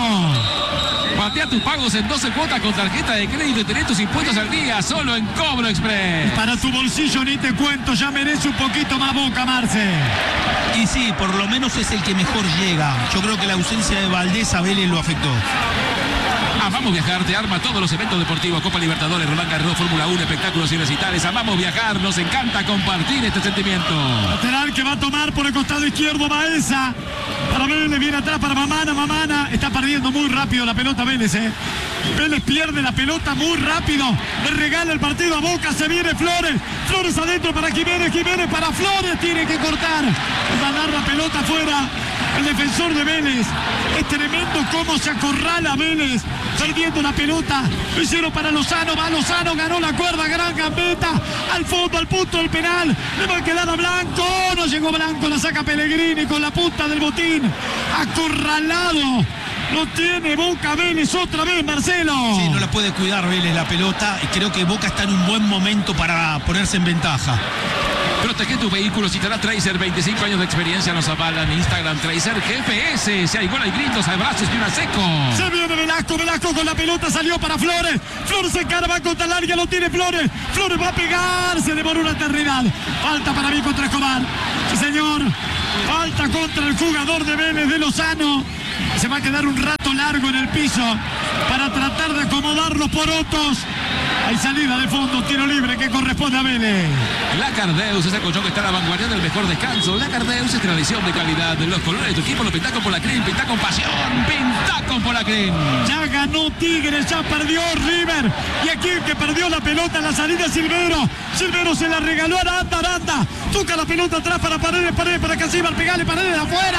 Patea tus pagos en doce cuotas con tarjeta de crédito y tenés tus impuestos al día solo en Cobro Express. Para tu bolsillo ni te cuento, ya merece un poquito más Boca, Marce. Y sí, por lo menos es el que mejor llega. Yo creo que la ausencia de Valdés a Vélez lo afectó. Amamos Viajar te arma todos los eventos deportivos, Copa Libertadores, Roland Garros, Fórmula uno, espectáculos y recitales. Amamos Viajar, nos encanta compartir este sentimiento. Lateral que va a tomar por el costado izquierdo Baeza. Para Vélez, viene atrás para Mamana, Mamana. Está perdiendo muy rápido la pelota Vélez, eh. Vélez pierde la pelota muy rápido. Le regala el partido a Boca, se viene Flores. Flores adentro para Jiménez, Jiménez para Flores. Tiene que cortar. Va a dar la pelota afuera. El defensor de Vélez. Es tremendo cómo se acorrala Vélez. Perdiendo la pelota. Lo hicieron para Lozano. Va Lozano, ganó la cuerda. Gran gambeta. Al fondo, al punto del penal. Le va a quedar a Blanco. No llegó Blanco. La saca Pellegrini con la punta del botín. Acorralado. Lo tiene Boca Vélez otra vez, Marcelo. Sí, no la puede cuidar Vélez la pelota. Y creo que Boca está en un buen momento para ponerse en ventaja. Protege tu vehículo si te da Tracer, veinticinco años de experiencia nos avalan. Instagram Tracer G P S, si hay gol hay gritos, abrazos y una seco. Se viene Velasco, Velasco con la pelota salió para Flores. Flores se encara, va contra el área, lo tiene Flores. Flores va a pegar, se demoró una eternidad. Falta para mí contra Escobar. Sí, señor. Falta contra el jugador de Vélez, de Lozano. Se va a quedar un rato largo en el piso para tratar de acomodar los porotos. Hay salida de fondo, tiro libre que corresponde a Vélez. La Cardeus es el colchón que está a la vanguardia del mejor descanso. La Cardeus es tradición de calidad. Los colores de tu equipo lo pintá con Polacrim, pintá con pasión, pintá con Polacrim. Ya ganó Tigres, ya perdió River. Y aquí el que perdió la pelota en la salida es Silvero. Silvero se la regaló a Aranda, Aranda. Toca la pelota atrás para Paredes, Paredes para Casíbar, pegale Paredes de afuera.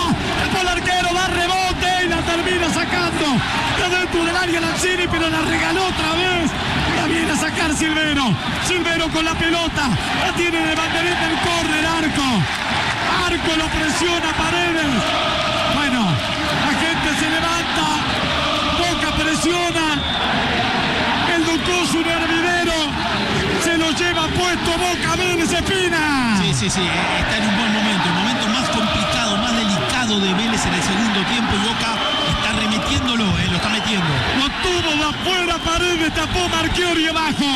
El arquero da rebote y la termina sacando de dentro del área Lanzini, pero la regaló otra vez. La viene a sacar Silvero. Silvero con la pelota. La tiene de banderita el córner, Arco. Arco lo presiona Paredes. Bueno, la gente se levanta. Boca presiona. El Ducoso, un hervidero. Se lo lleva puesto Boca Vélez Espina. Sí, sí, sí. Está en un buen momento. El momento más complicado, más delicado de Vélez en el segundo tiempo. Y Boca está remetiéndolo, eh, lo está metiendo. Lo tuvo de afuera, Paredes tapó Marchiori abajo.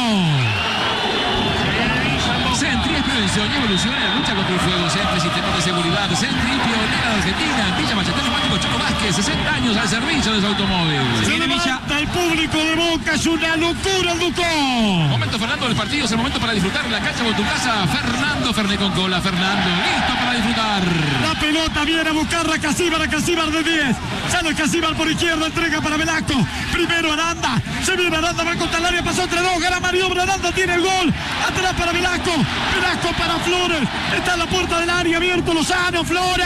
Sentry es prevención y evolución en la lucha contra el fuego. Sentry, sistema de seguridad. Sentry, pionera de Argentina. Villa Machetero, Mático Chaco Vázquez, sesenta años al servicio de su automóvil. Se levanta el público de Boca, es una locura el Ducó. Momento Fernando del partido, es el momento para disfrutar en la cancha con tu casa. Fernando Ferné con cola, Fernando, listo para disfrutar. La pelota viene a buscarla Casíbar, a Casíbar de diez. Sale Casíbar por izquierda, entrega para Velasco. Primero Aranda, se viene Aranda, va contra el área, pasó entre dos, gana maniobra, Aranda tiene el gol. Atrás para Velasco, Velasco para Flores. Está en la puerta del área, abierto Lozano, Flores.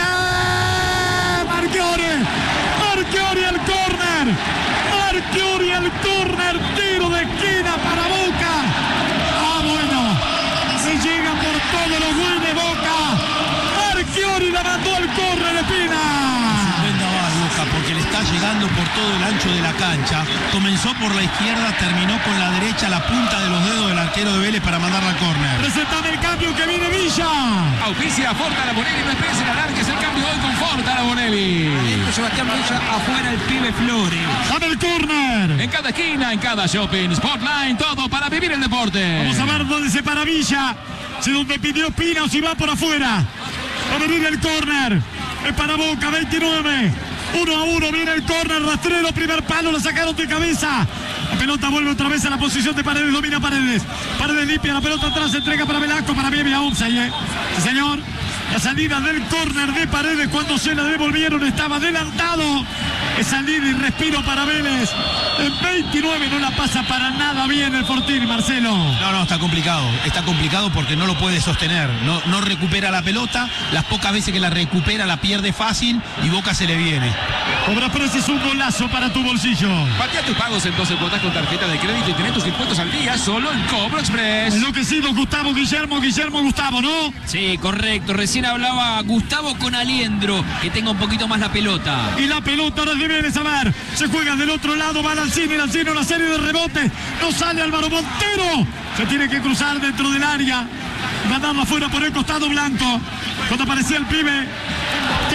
Marchiori, Marchiori el córner. Marchiori el córner, tiro de esquina para Boca. Ah, bueno, se llega por todos los buenos Boca. Marchiori la mandó al córner, Espina. Porque le está llegando por todo el ancho de la cancha. Comenzó por la izquierda, terminó con la derecha, la punta de los dedos del arquero de Vélez para mandarla al córner. Presentame el cambio que viene Villa. Auspicia Forta la Bonelli, no esperes en alargues el cambio hoy con Forta la Bonelli. Sebastián Villa, afuera el pibe Flores. Dame el córner. En cada esquina, en cada shopping, Sportline, todo para vivir el deporte. Vamos a ver dónde se para Villa. Si donde pidió Pina o si va por afuera. Va a venir el córner. Es para Boca, veintinueve. Uno a uno, viene el córner, rastrero, primer palo, lo sacaron de cabeza. La pelota vuelve otra vez a la posición de Paredes, domina Paredes. Paredes limpia la pelota atrás, entrega para Velasco, para mí había offside, ¿eh? Sí, señor. La salida del córner de Paredes cuando se la devolvieron estaba adelantado. Es salida y respiro para Vélez. En veintinueve no la pasa para nada bien el Fortín, Marcelo. No, no, está complicado. Está complicado porque no lo puede sostener. No, no recupera la pelota. Las pocas veces que la recupera la pierde fácil y Boca se le viene. Cobra Precios, un golazo para tu bolsillo. Patea tus pagos en doce cuotas con tarjeta de crédito y tenés tus impuestos al día solo en Cobro Express. Enloquecido Gustavo, Guillermo, Guillermo, Gustavo, ¿no? Sí, correcto. Recién hablaba Gustavo con Aliendro, que tenga un poquito más la pelota. Y la pelota ahora de Vélez, a ver. Se juega del otro lado, va Lanzini, Lanzini, una serie de rebotes. No sale Álvaro Montero. Se tiene que cruzar dentro del área. Mandarla afuera por el costado blanco. Cuando aparecía el pibe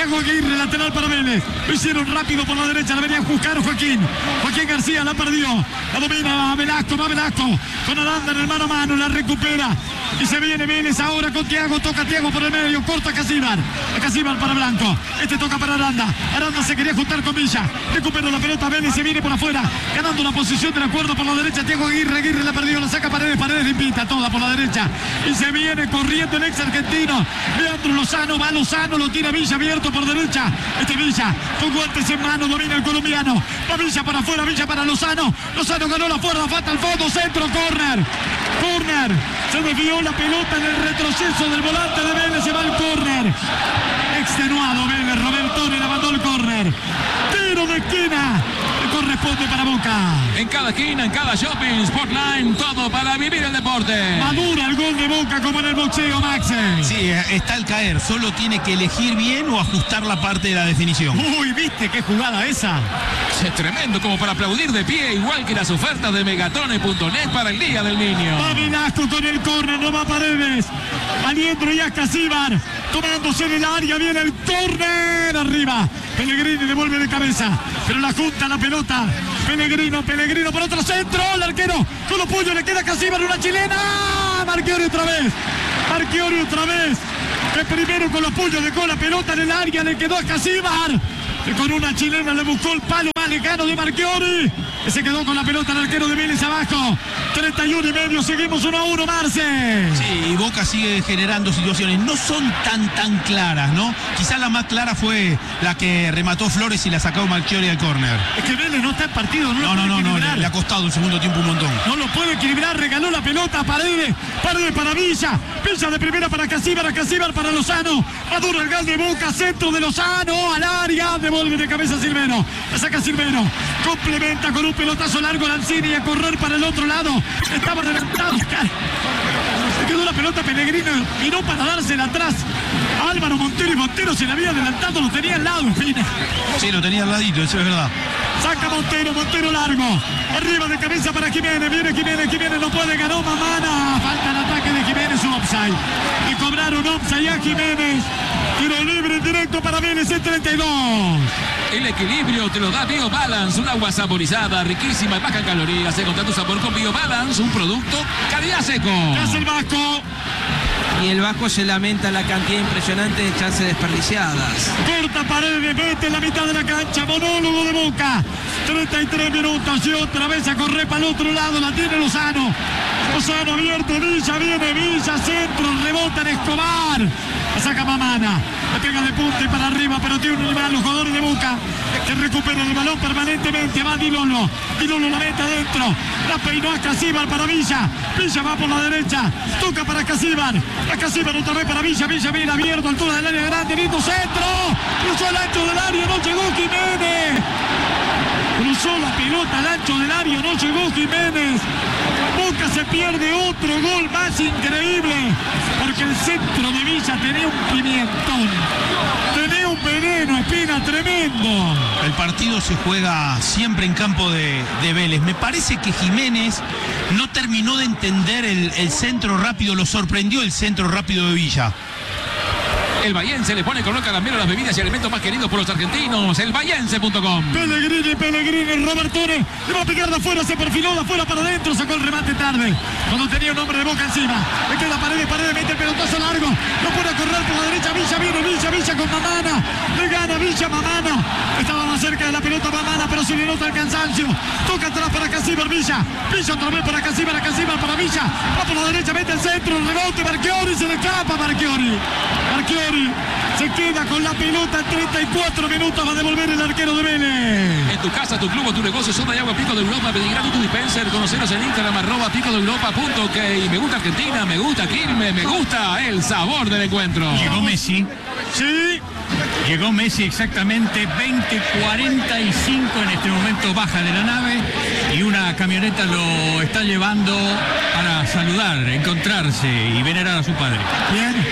Thiago Aguirre, lateral para Vélez. Lo hicieron rápido por la derecha, la venía a buscar Joaquín. Joaquín García la perdió. La domina Velasco, va Velasco. Con Aranda en el mano a mano, la recupera. Y se viene Vélez ahora con Thiago. Toca Thiago por el medio, corta a Casíbar. A Casíbar para Blanco. Este toca para Aranda. Aranda se quería juntar con Villa. Recupera la pelota, Vélez se viene por afuera. Ganando la posición del acuerdo por la derecha. Thiago Aguirre, Aguirre la perdió, la saca Paredes, Paredes limpita toda por la derecha. Y se viene corriendo el ex argentino. Leandro Lozano, va Lozano, lo tira Villa abierto por derecha. Este Villa, con guantes en mano, domina el colombiano. Va Villa para afuera, Villa para Lozano. Lozano ganó la fuerza, falta al fondo, centro, córner. Córner. Se desvió la pelota en el retroceso del volante de Vélez, se va el córner. Extenuado Vélez, Robertoni le mandó el córner. Tiro de esquina. Corresponde para Boca. En cada esquina, en cada shopping, Sportline, todo para vivir el deporte. Madura el gol de Boca como en el boxeo, Max. Sí, está al caer, solo tiene que elegir bien o ajustar la parte de la definición. Uy, ¿viste qué jugada esa? Es tremendo, como para aplaudir de pie, igual que las ofertas de megatone punto net para el Día del Niño. Va Velasco con el córner, no va Paredes. Aliendro y Casíbar tomándose en el área, viene el córner arriba. Pellegrini devuelve de cabeza, pero la junta la pelota. Pellegrino, Pellegrino por otro centro, el arquero con los puños, le queda Casíbar, una chilena. Marchiori otra vez, Marchiori otra vez. El primero con los puños dejó la pelota en el área, le quedó a Casíbar. Que con una chilena le buscó el palo más lejano de Marchiori. Que se quedó con la pelota el arquero de Vélez abajo. treinta y uno y medio, seguimos uno a uno, Marce. Sí, y Boca sigue generando situaciones. No son tan, tan claras, ¿no? Quizás la más clara fue la que remató Flores y la sacó Marchiori al córner. Es que Vélez no está en partido, no No, no, no, no, le, le ha costado el segundo tiempo un montón. No lo puede equilibrar, regaló la pelota a Paredes. Paredes para Villa. Villa de primera para Casíbar, a Casíbar para Lozano. Maduro el gal de Boca, centro de Lozano al área. Devuelve de cabeza Silveno. La saca Silveno. Complementa con un pelotazo largo Lanzini a correr para el otro lado. Estaba adelantado. Se quedó la pelota Pellegrino y no para dársela atrás. Álvaro Montero y Montero se le había adelantado, lo tenía al lado, Espina. Sí, lo tenía al ladito, eso es verdad. Saca Montero, Montero largo. Arriba de cabeza para Jiménez. Viene Jiménez, Jiménez no puede, ganó Mamana. Falta el ataque de Jiménez, un offside. Le cobraron offside a Jiménez. Tiro libre en directo para Vélez en treinta y dos. El equilibrio te lo da BioBalance, un agua saborizada, riquísima y baja en calorías. Encontrá tu sabor con BioBalance, un producto calidad seco. Es el Vasco. Y el Vasco se lamenta la cantidad impresionante de chances desperdiciadas. Corta Paredes, mete en la mitad de la cancha. Monólogo de Boca. treinta y tres minutos y otra vez a correr para el otro lado. La tiene Lozano. Lozano abierto, Villa, viene Villa, centro, rebota en Escobar. La saca Mamana. Le pega de punta y para arriba, pero tiene un rival, los jugadores de Boca que recuperan el balón permanentemente. Va Dilolo. Dilolo la mete adentro. La peinó a Casíbar para Villa. Villa va por la derecha. Toca para Casíbar. A Casíbar otra vez para Villa. Villa viene abierto, altura del área grande. Lindo centro. Cruzó el ancho del área, no llegó Jiménez. Cruzó la pelota al ancho del área, no llegó Jiménez. Boca se pierde otro gol más increíble. Porque el centro de Villa tenía un pimientón. Tenía un veneno, Espina, tremendo. El partido se juega siempre en campo de, de Vélez. Me parece que Jiménez no terminó de entender el, el centro rápido, lo sorprendió el centro rápido de Villa. El Bahiense le pone color caramelo a las bebidas y alimentos más queridos por los argentinos. El bahiense punto com. Pellegrini, Pellegrini, Robertone. Le va a pegar de afuera, se perfiló de afuera para adentro. Sacó el remate tarde. Cuando tenía un hombre de Boca encima. Le queda Paredes, Paredes, mete el pelotazo largo. Lo pone a correr por la derecha. Villa viene, Villa, Villa con Mamana. Le gana Villa, Mamana. Estaba más cerca de la pelota Mamana, pero se le nota el cansancio. Toca atrás para Casíbar, Villa. Villa otra vez para Casíbar, a Casíbar para Villa. Va por la derecha, mete el centro, el rebote. Marchiori, se le escapa Marchiori. Marchiori se queda con la pelota en treinta y cuatro minutos. Va a devolver el arquero de Vélez. En tu casa, tu club o tu negocio, Soda y Agua Pico de Europa, pedir gratis tu dispenser. Conoceros en Instagram, arroba pico de Europa punto ok. Me gusta Argentina, me gusta Quilmes, me gusta el sabor del encuentro. Llegó Messi. Sí. Llegó Messi exactamente veinte cuarenta y cinco, en este momento baja de la nave y una camioneta lo está llevando para saludar, encontrarse y venerar a su padre. Bien.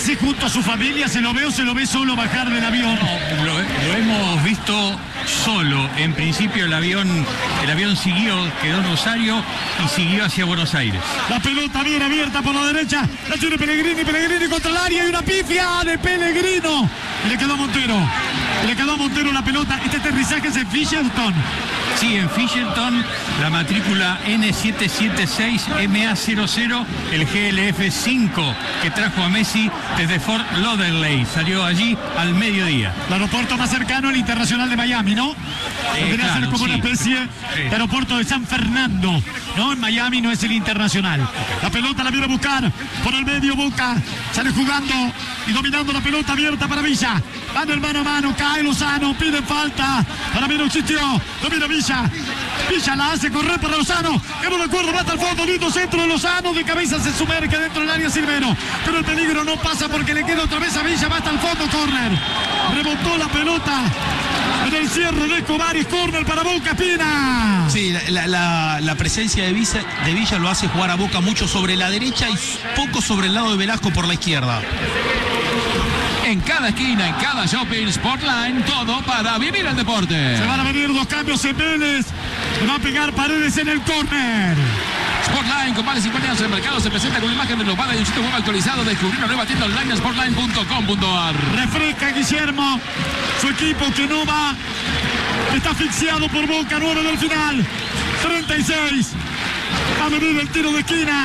Messi junto a su familia, ¿se lo ve o se lo ve solo bajar del avión? No, lo, lo hemos visto solo. En principio el avión, el avión siguió, quedó en Rosario y siguió hacia Buenos Aires. La pelota bien abierta por la derecha, la tiene Pellegrini, Pellegrini contra el área y una pifia de Pellegrino. Y le quedó a Montero, le quedó a Montero la pelota. Este aterrizaje es en Fisherton. Sí, en Fisherton, la matrícula N siete siete seis M A cero cero, el G L F cinco que trajo a Messi desde Fort Lauderdale. Salió allí al mediodía. El aeropuerto más cercano al Internacional de Miami, ¿no? Debería claro, ser como sí. una especie Sí. de aeropuerto de San Fernando, ¿no? En Miami no es el Internacional. La pelota la viene a buscar por el medio, Boca sale jugando y dominando la pelota abierta para Villa. Van el mano a mano, cae Lozano, pide falta. Para mí no existió, domina Villa. Villa la hace correr para Lozano, que no recuerdo, va hasta el fondo, lindo centro de Lozano, de cabeza se sumerge dentro del área Silvero, pero el peligro no pasa porque le queda otra vez a Villa, va hasta el fondo, córner. Rebotó la pelota en el cierre de Escobar y córner para Boca. Pina. Sí, la, la, la presencia de Villa, de Villa lo hace jugar a Boca mucho sobre la derecha y poco sobre el lado de Velasco por la izquierda. En cada esquina, en cada shopping, Sportline, todo para vivir el deporte. Se van a venir dos cambios en Vélez. Le va a pegar Paredes en el córner. Sportline, con más de cincuenta años en el mercado, se presenta con una imagen renovada y un sitio web actualizado. Descubrir una nueva tienda online en sportline punto com punto a r. Refresca Guillermo. Su equipo que no va. Está asfixiado por Boca. nueve del final. treinta y seis. Va a venir el tiro de esquina.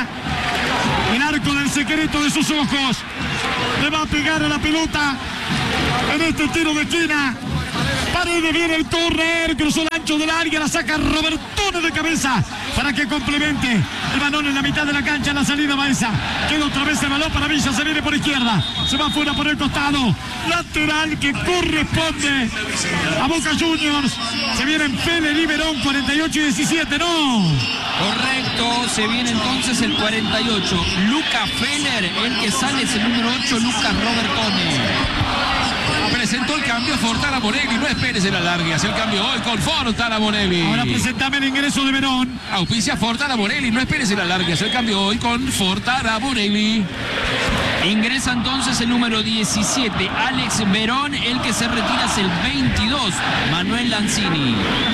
El arco del secreto de sus ojos. Le va a pegar a la pelota en este tiro de esquina. Paredes viene el córner, cruzó el ancho del área, la saca Robertone de cabeza para que complemente el balón en la mitad de la cancha, la salida Baeza. Queda otra vez el balón para Villa, se viene por izquierda, se va afuera por el costado, lateral que corresponde a Boca Juniors. Se vienen Pele Liberón, cuarenta y ocho y diecisiete, no. Correcto, se viene entonces el cuarenta y ocho. Luca Feller, el que sale es el número ocho, Lucas Robertone. Presentó el cambio Fortara Bonelli. No esperes el alargue. Hace el cambio hoy con Fortara Bonelli. Ahora presentame el ingreso de Verón. Auspicia Fortara Bonelli. No esperes el alargue. Hace el cambio hoy con Fortara Bonelli. Ingresa entonces el número diecisiete, Alex Verón. El que se retira es el veintidós, Manuel Lanzini.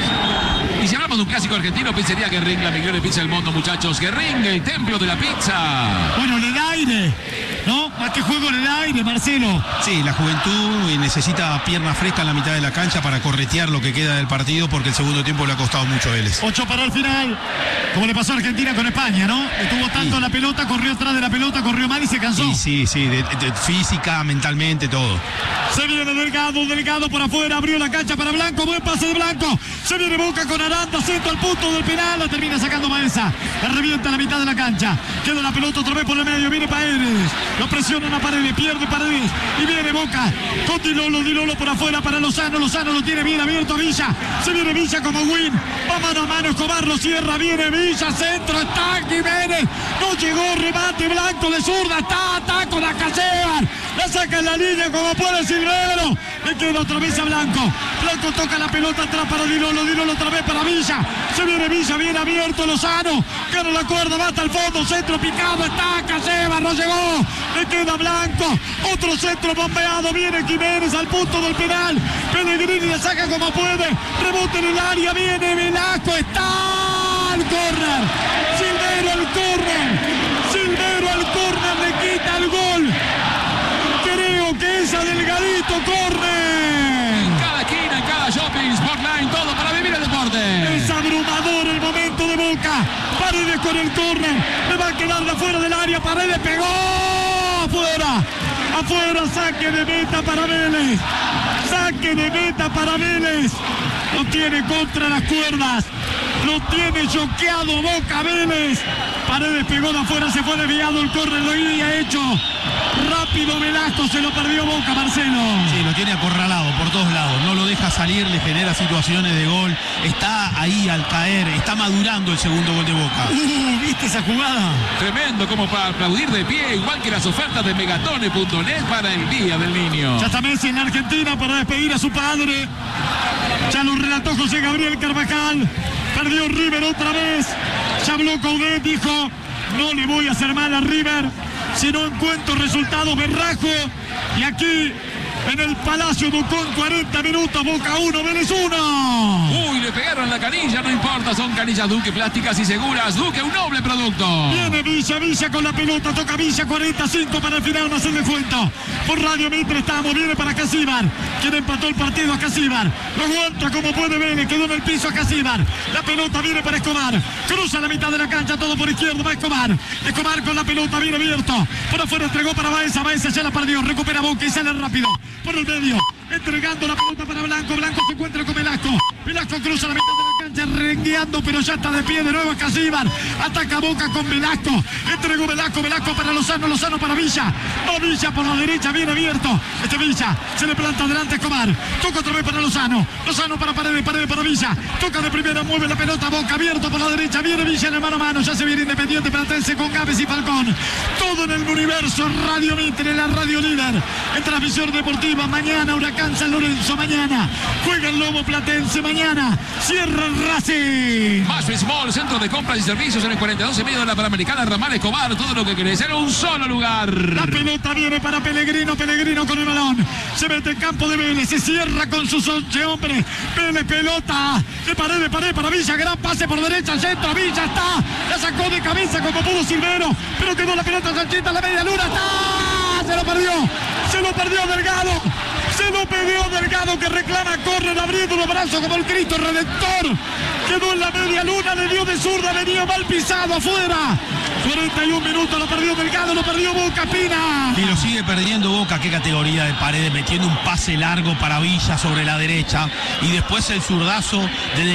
Y si hablamos de un clásico argentino, Pizzería Guerrín, la mejor pizza del mundo, muchachos. Guerrín, el templo de la pizza. Bueno, le da aire, ¿no? Más que juego le da aire, Marcelo. Sí, la juventud necesita pierna fresca en la mitad de la cancha para corretear lo que queda del partido porque el segundo tiempo le ha costado mucho a Vélez. Ocho para el final, como le pasó a Argentina con España, ¿no? Estuvo tanto Sí. la pelota, corrió atrás de la pelota, corrió mal y se cansó. Sí, sí, sí, de, de- física, mentalmente, todo. Se viene Delgado, Delgado por afuera, abrió la cancha para Blanco, buen pase de Blanco. Se viene Boca con Aranda, centro al punto del penal, la termina sacando Maesa. La revienta a la mitad de la cancha. Queda la pelota otra vez por el medio, viene Paredes. Lo presionan a Paredes, pierde Paredes. Y viene Boca con Dilolo, Dilolo por afuera para Lozano. Lozano lo tiene bien abierto a Villa. Se viene Villa como win. Va mano a mano, Escobar lo cierra, viene Villa, centro, está Jiménez. No llegó, remate Blanco de zurda, está, está con la Casebar. La saca en la línea como puede Silvero. Le queda otra vez a Blanco. Blanco toca la pelota atrás para Dilolo, Dilolo otra vez para Villa. Se viene Villa, bien abierto Lozano. Gana la cuerda, va hasta el fondo, centro picado, está Casebar, no llegó. Le queda Blanco. Otro centro bombeado, viene Jiménez al punto del penal. Pellegrini le saca como puede. Rebote en el área, viene Velasco, está el córner. Silvero al córner. Silvero al córner, le quita el gol. Creo que es a Delgadito, córner. Cada esquina, en cada shopping, Sportline, todo para vivir el deporte. Es abrumador el momento de Boca. Paredes con el córner. Le va a quedar de afuera del área. Paredes pegó. Afuera. Afuera. Saque de meta para Vélez. Saque de meta para Vélez. Lo tiene contra las cuerdas. Lo tiene choqueado Boca Vélez. Paredes pegó de afuera. Se fue desviado el córner. Lo había hecho. Rápido Velasco. Se lo perdió Boca, Marcelo. Sí, lo tiene acorralado por todos lados. No lo deja salir, le genera situaciones de gol. Está ahí al caer. Está madurando el segundo gol de Boca. Uh, ¿viste esa jugada? Tremendo como para aplaudir de pie, igual que las ofertas de megatone punto net para el Día del Niño. Ya está Messi en Argentina para despedir a su padre. Ya lo relató José Gabriel Carvajal. Perdió River otra vez. Ya habló Coudet, dijo: no le voy a hacer mal a River. si no encuentro resultados, me rajo. Y aquí en el Palacio Ducón, cuarenta minutos, Boca uno, Vélez uno. Uy, le pegaron la canilla, no importa, son canillas Duque, plásticas y seguras. Duque, un noble producto. Viene Villa, Villa con la pelota, toca Villa, cuarenta y cinco para el final, no se descuento. Por Radio Mitre estamos, viene para Casíbar, quien empató el partido a Casíbar. Lo aguanta como puede Vélez, quedó en el piso a Casíbar. La pelota viene para Escobar, cruza la mitad de la cancha, todo por izquierda, va Escobar. Escobar con la pelota, viene abierto. Por afuera entregó para Baeza, Baeza ya la perdió, recupera Boca y sale rápido. Por el medio, entregando la pelota para Blanco, Blanco se encuentra con Velasco, Velasco cruza la mitad de la cancha, rengueando, pero ya está de pie de nuevo Casíbar, ataca Boca con Velasco, entregó Velasco, Velasco para Lozano, Lozano para Villa, no Villa por la derecha, bien abierto, este Villa, se le planta adelante Escobar, toca otra vez para Lozano, Lozano para Paredes, Paredes para Villa, toca de primera, mueve la pelota, Boca abierto por la derecha, viene Villa en el mano a mano, ya se viene Independiente Platense con Gávez y Falcón, todo en el universo, Radio Mitre, la radio líder, en transmisión deportiva. Mañana Huracán San Lorenzo, mañana juega el Lobo Platense, mañana cierra el Racing. Más Small, centro de compras y servicios en el cuarenta y dos en medio de la Panamericana, Ramal Escobar, todo lo que querés en un solo lugar. La pelota viene para Pellegrino, Pellegrino con el balón, se mete en campo de Vélez, se cierra con sus once hombres, Vélez pelota, de pared, de pared para Villa, gran pase por derecha al centro, Villa está, la sacó de cabeza como pudo Silvero, pero quedó la pelota Sanchita, la media luna, está, se lo perdió, se lo perdió Delgado. Se lo perdió Delgado que reclama, corre abriendo los brazos como el Cristo Redentor. Quedó en la media luna, le dio de zurda, venía mal pisado afuera. cuarenta y un minutos, lo perdió Delgado, lo perdió Boca, Pina. Y lo sigue perdiendo Boca, qué categoría de Paredes, metiendo un pase largo para Villa sobre la derecha. Y después el zurdazo de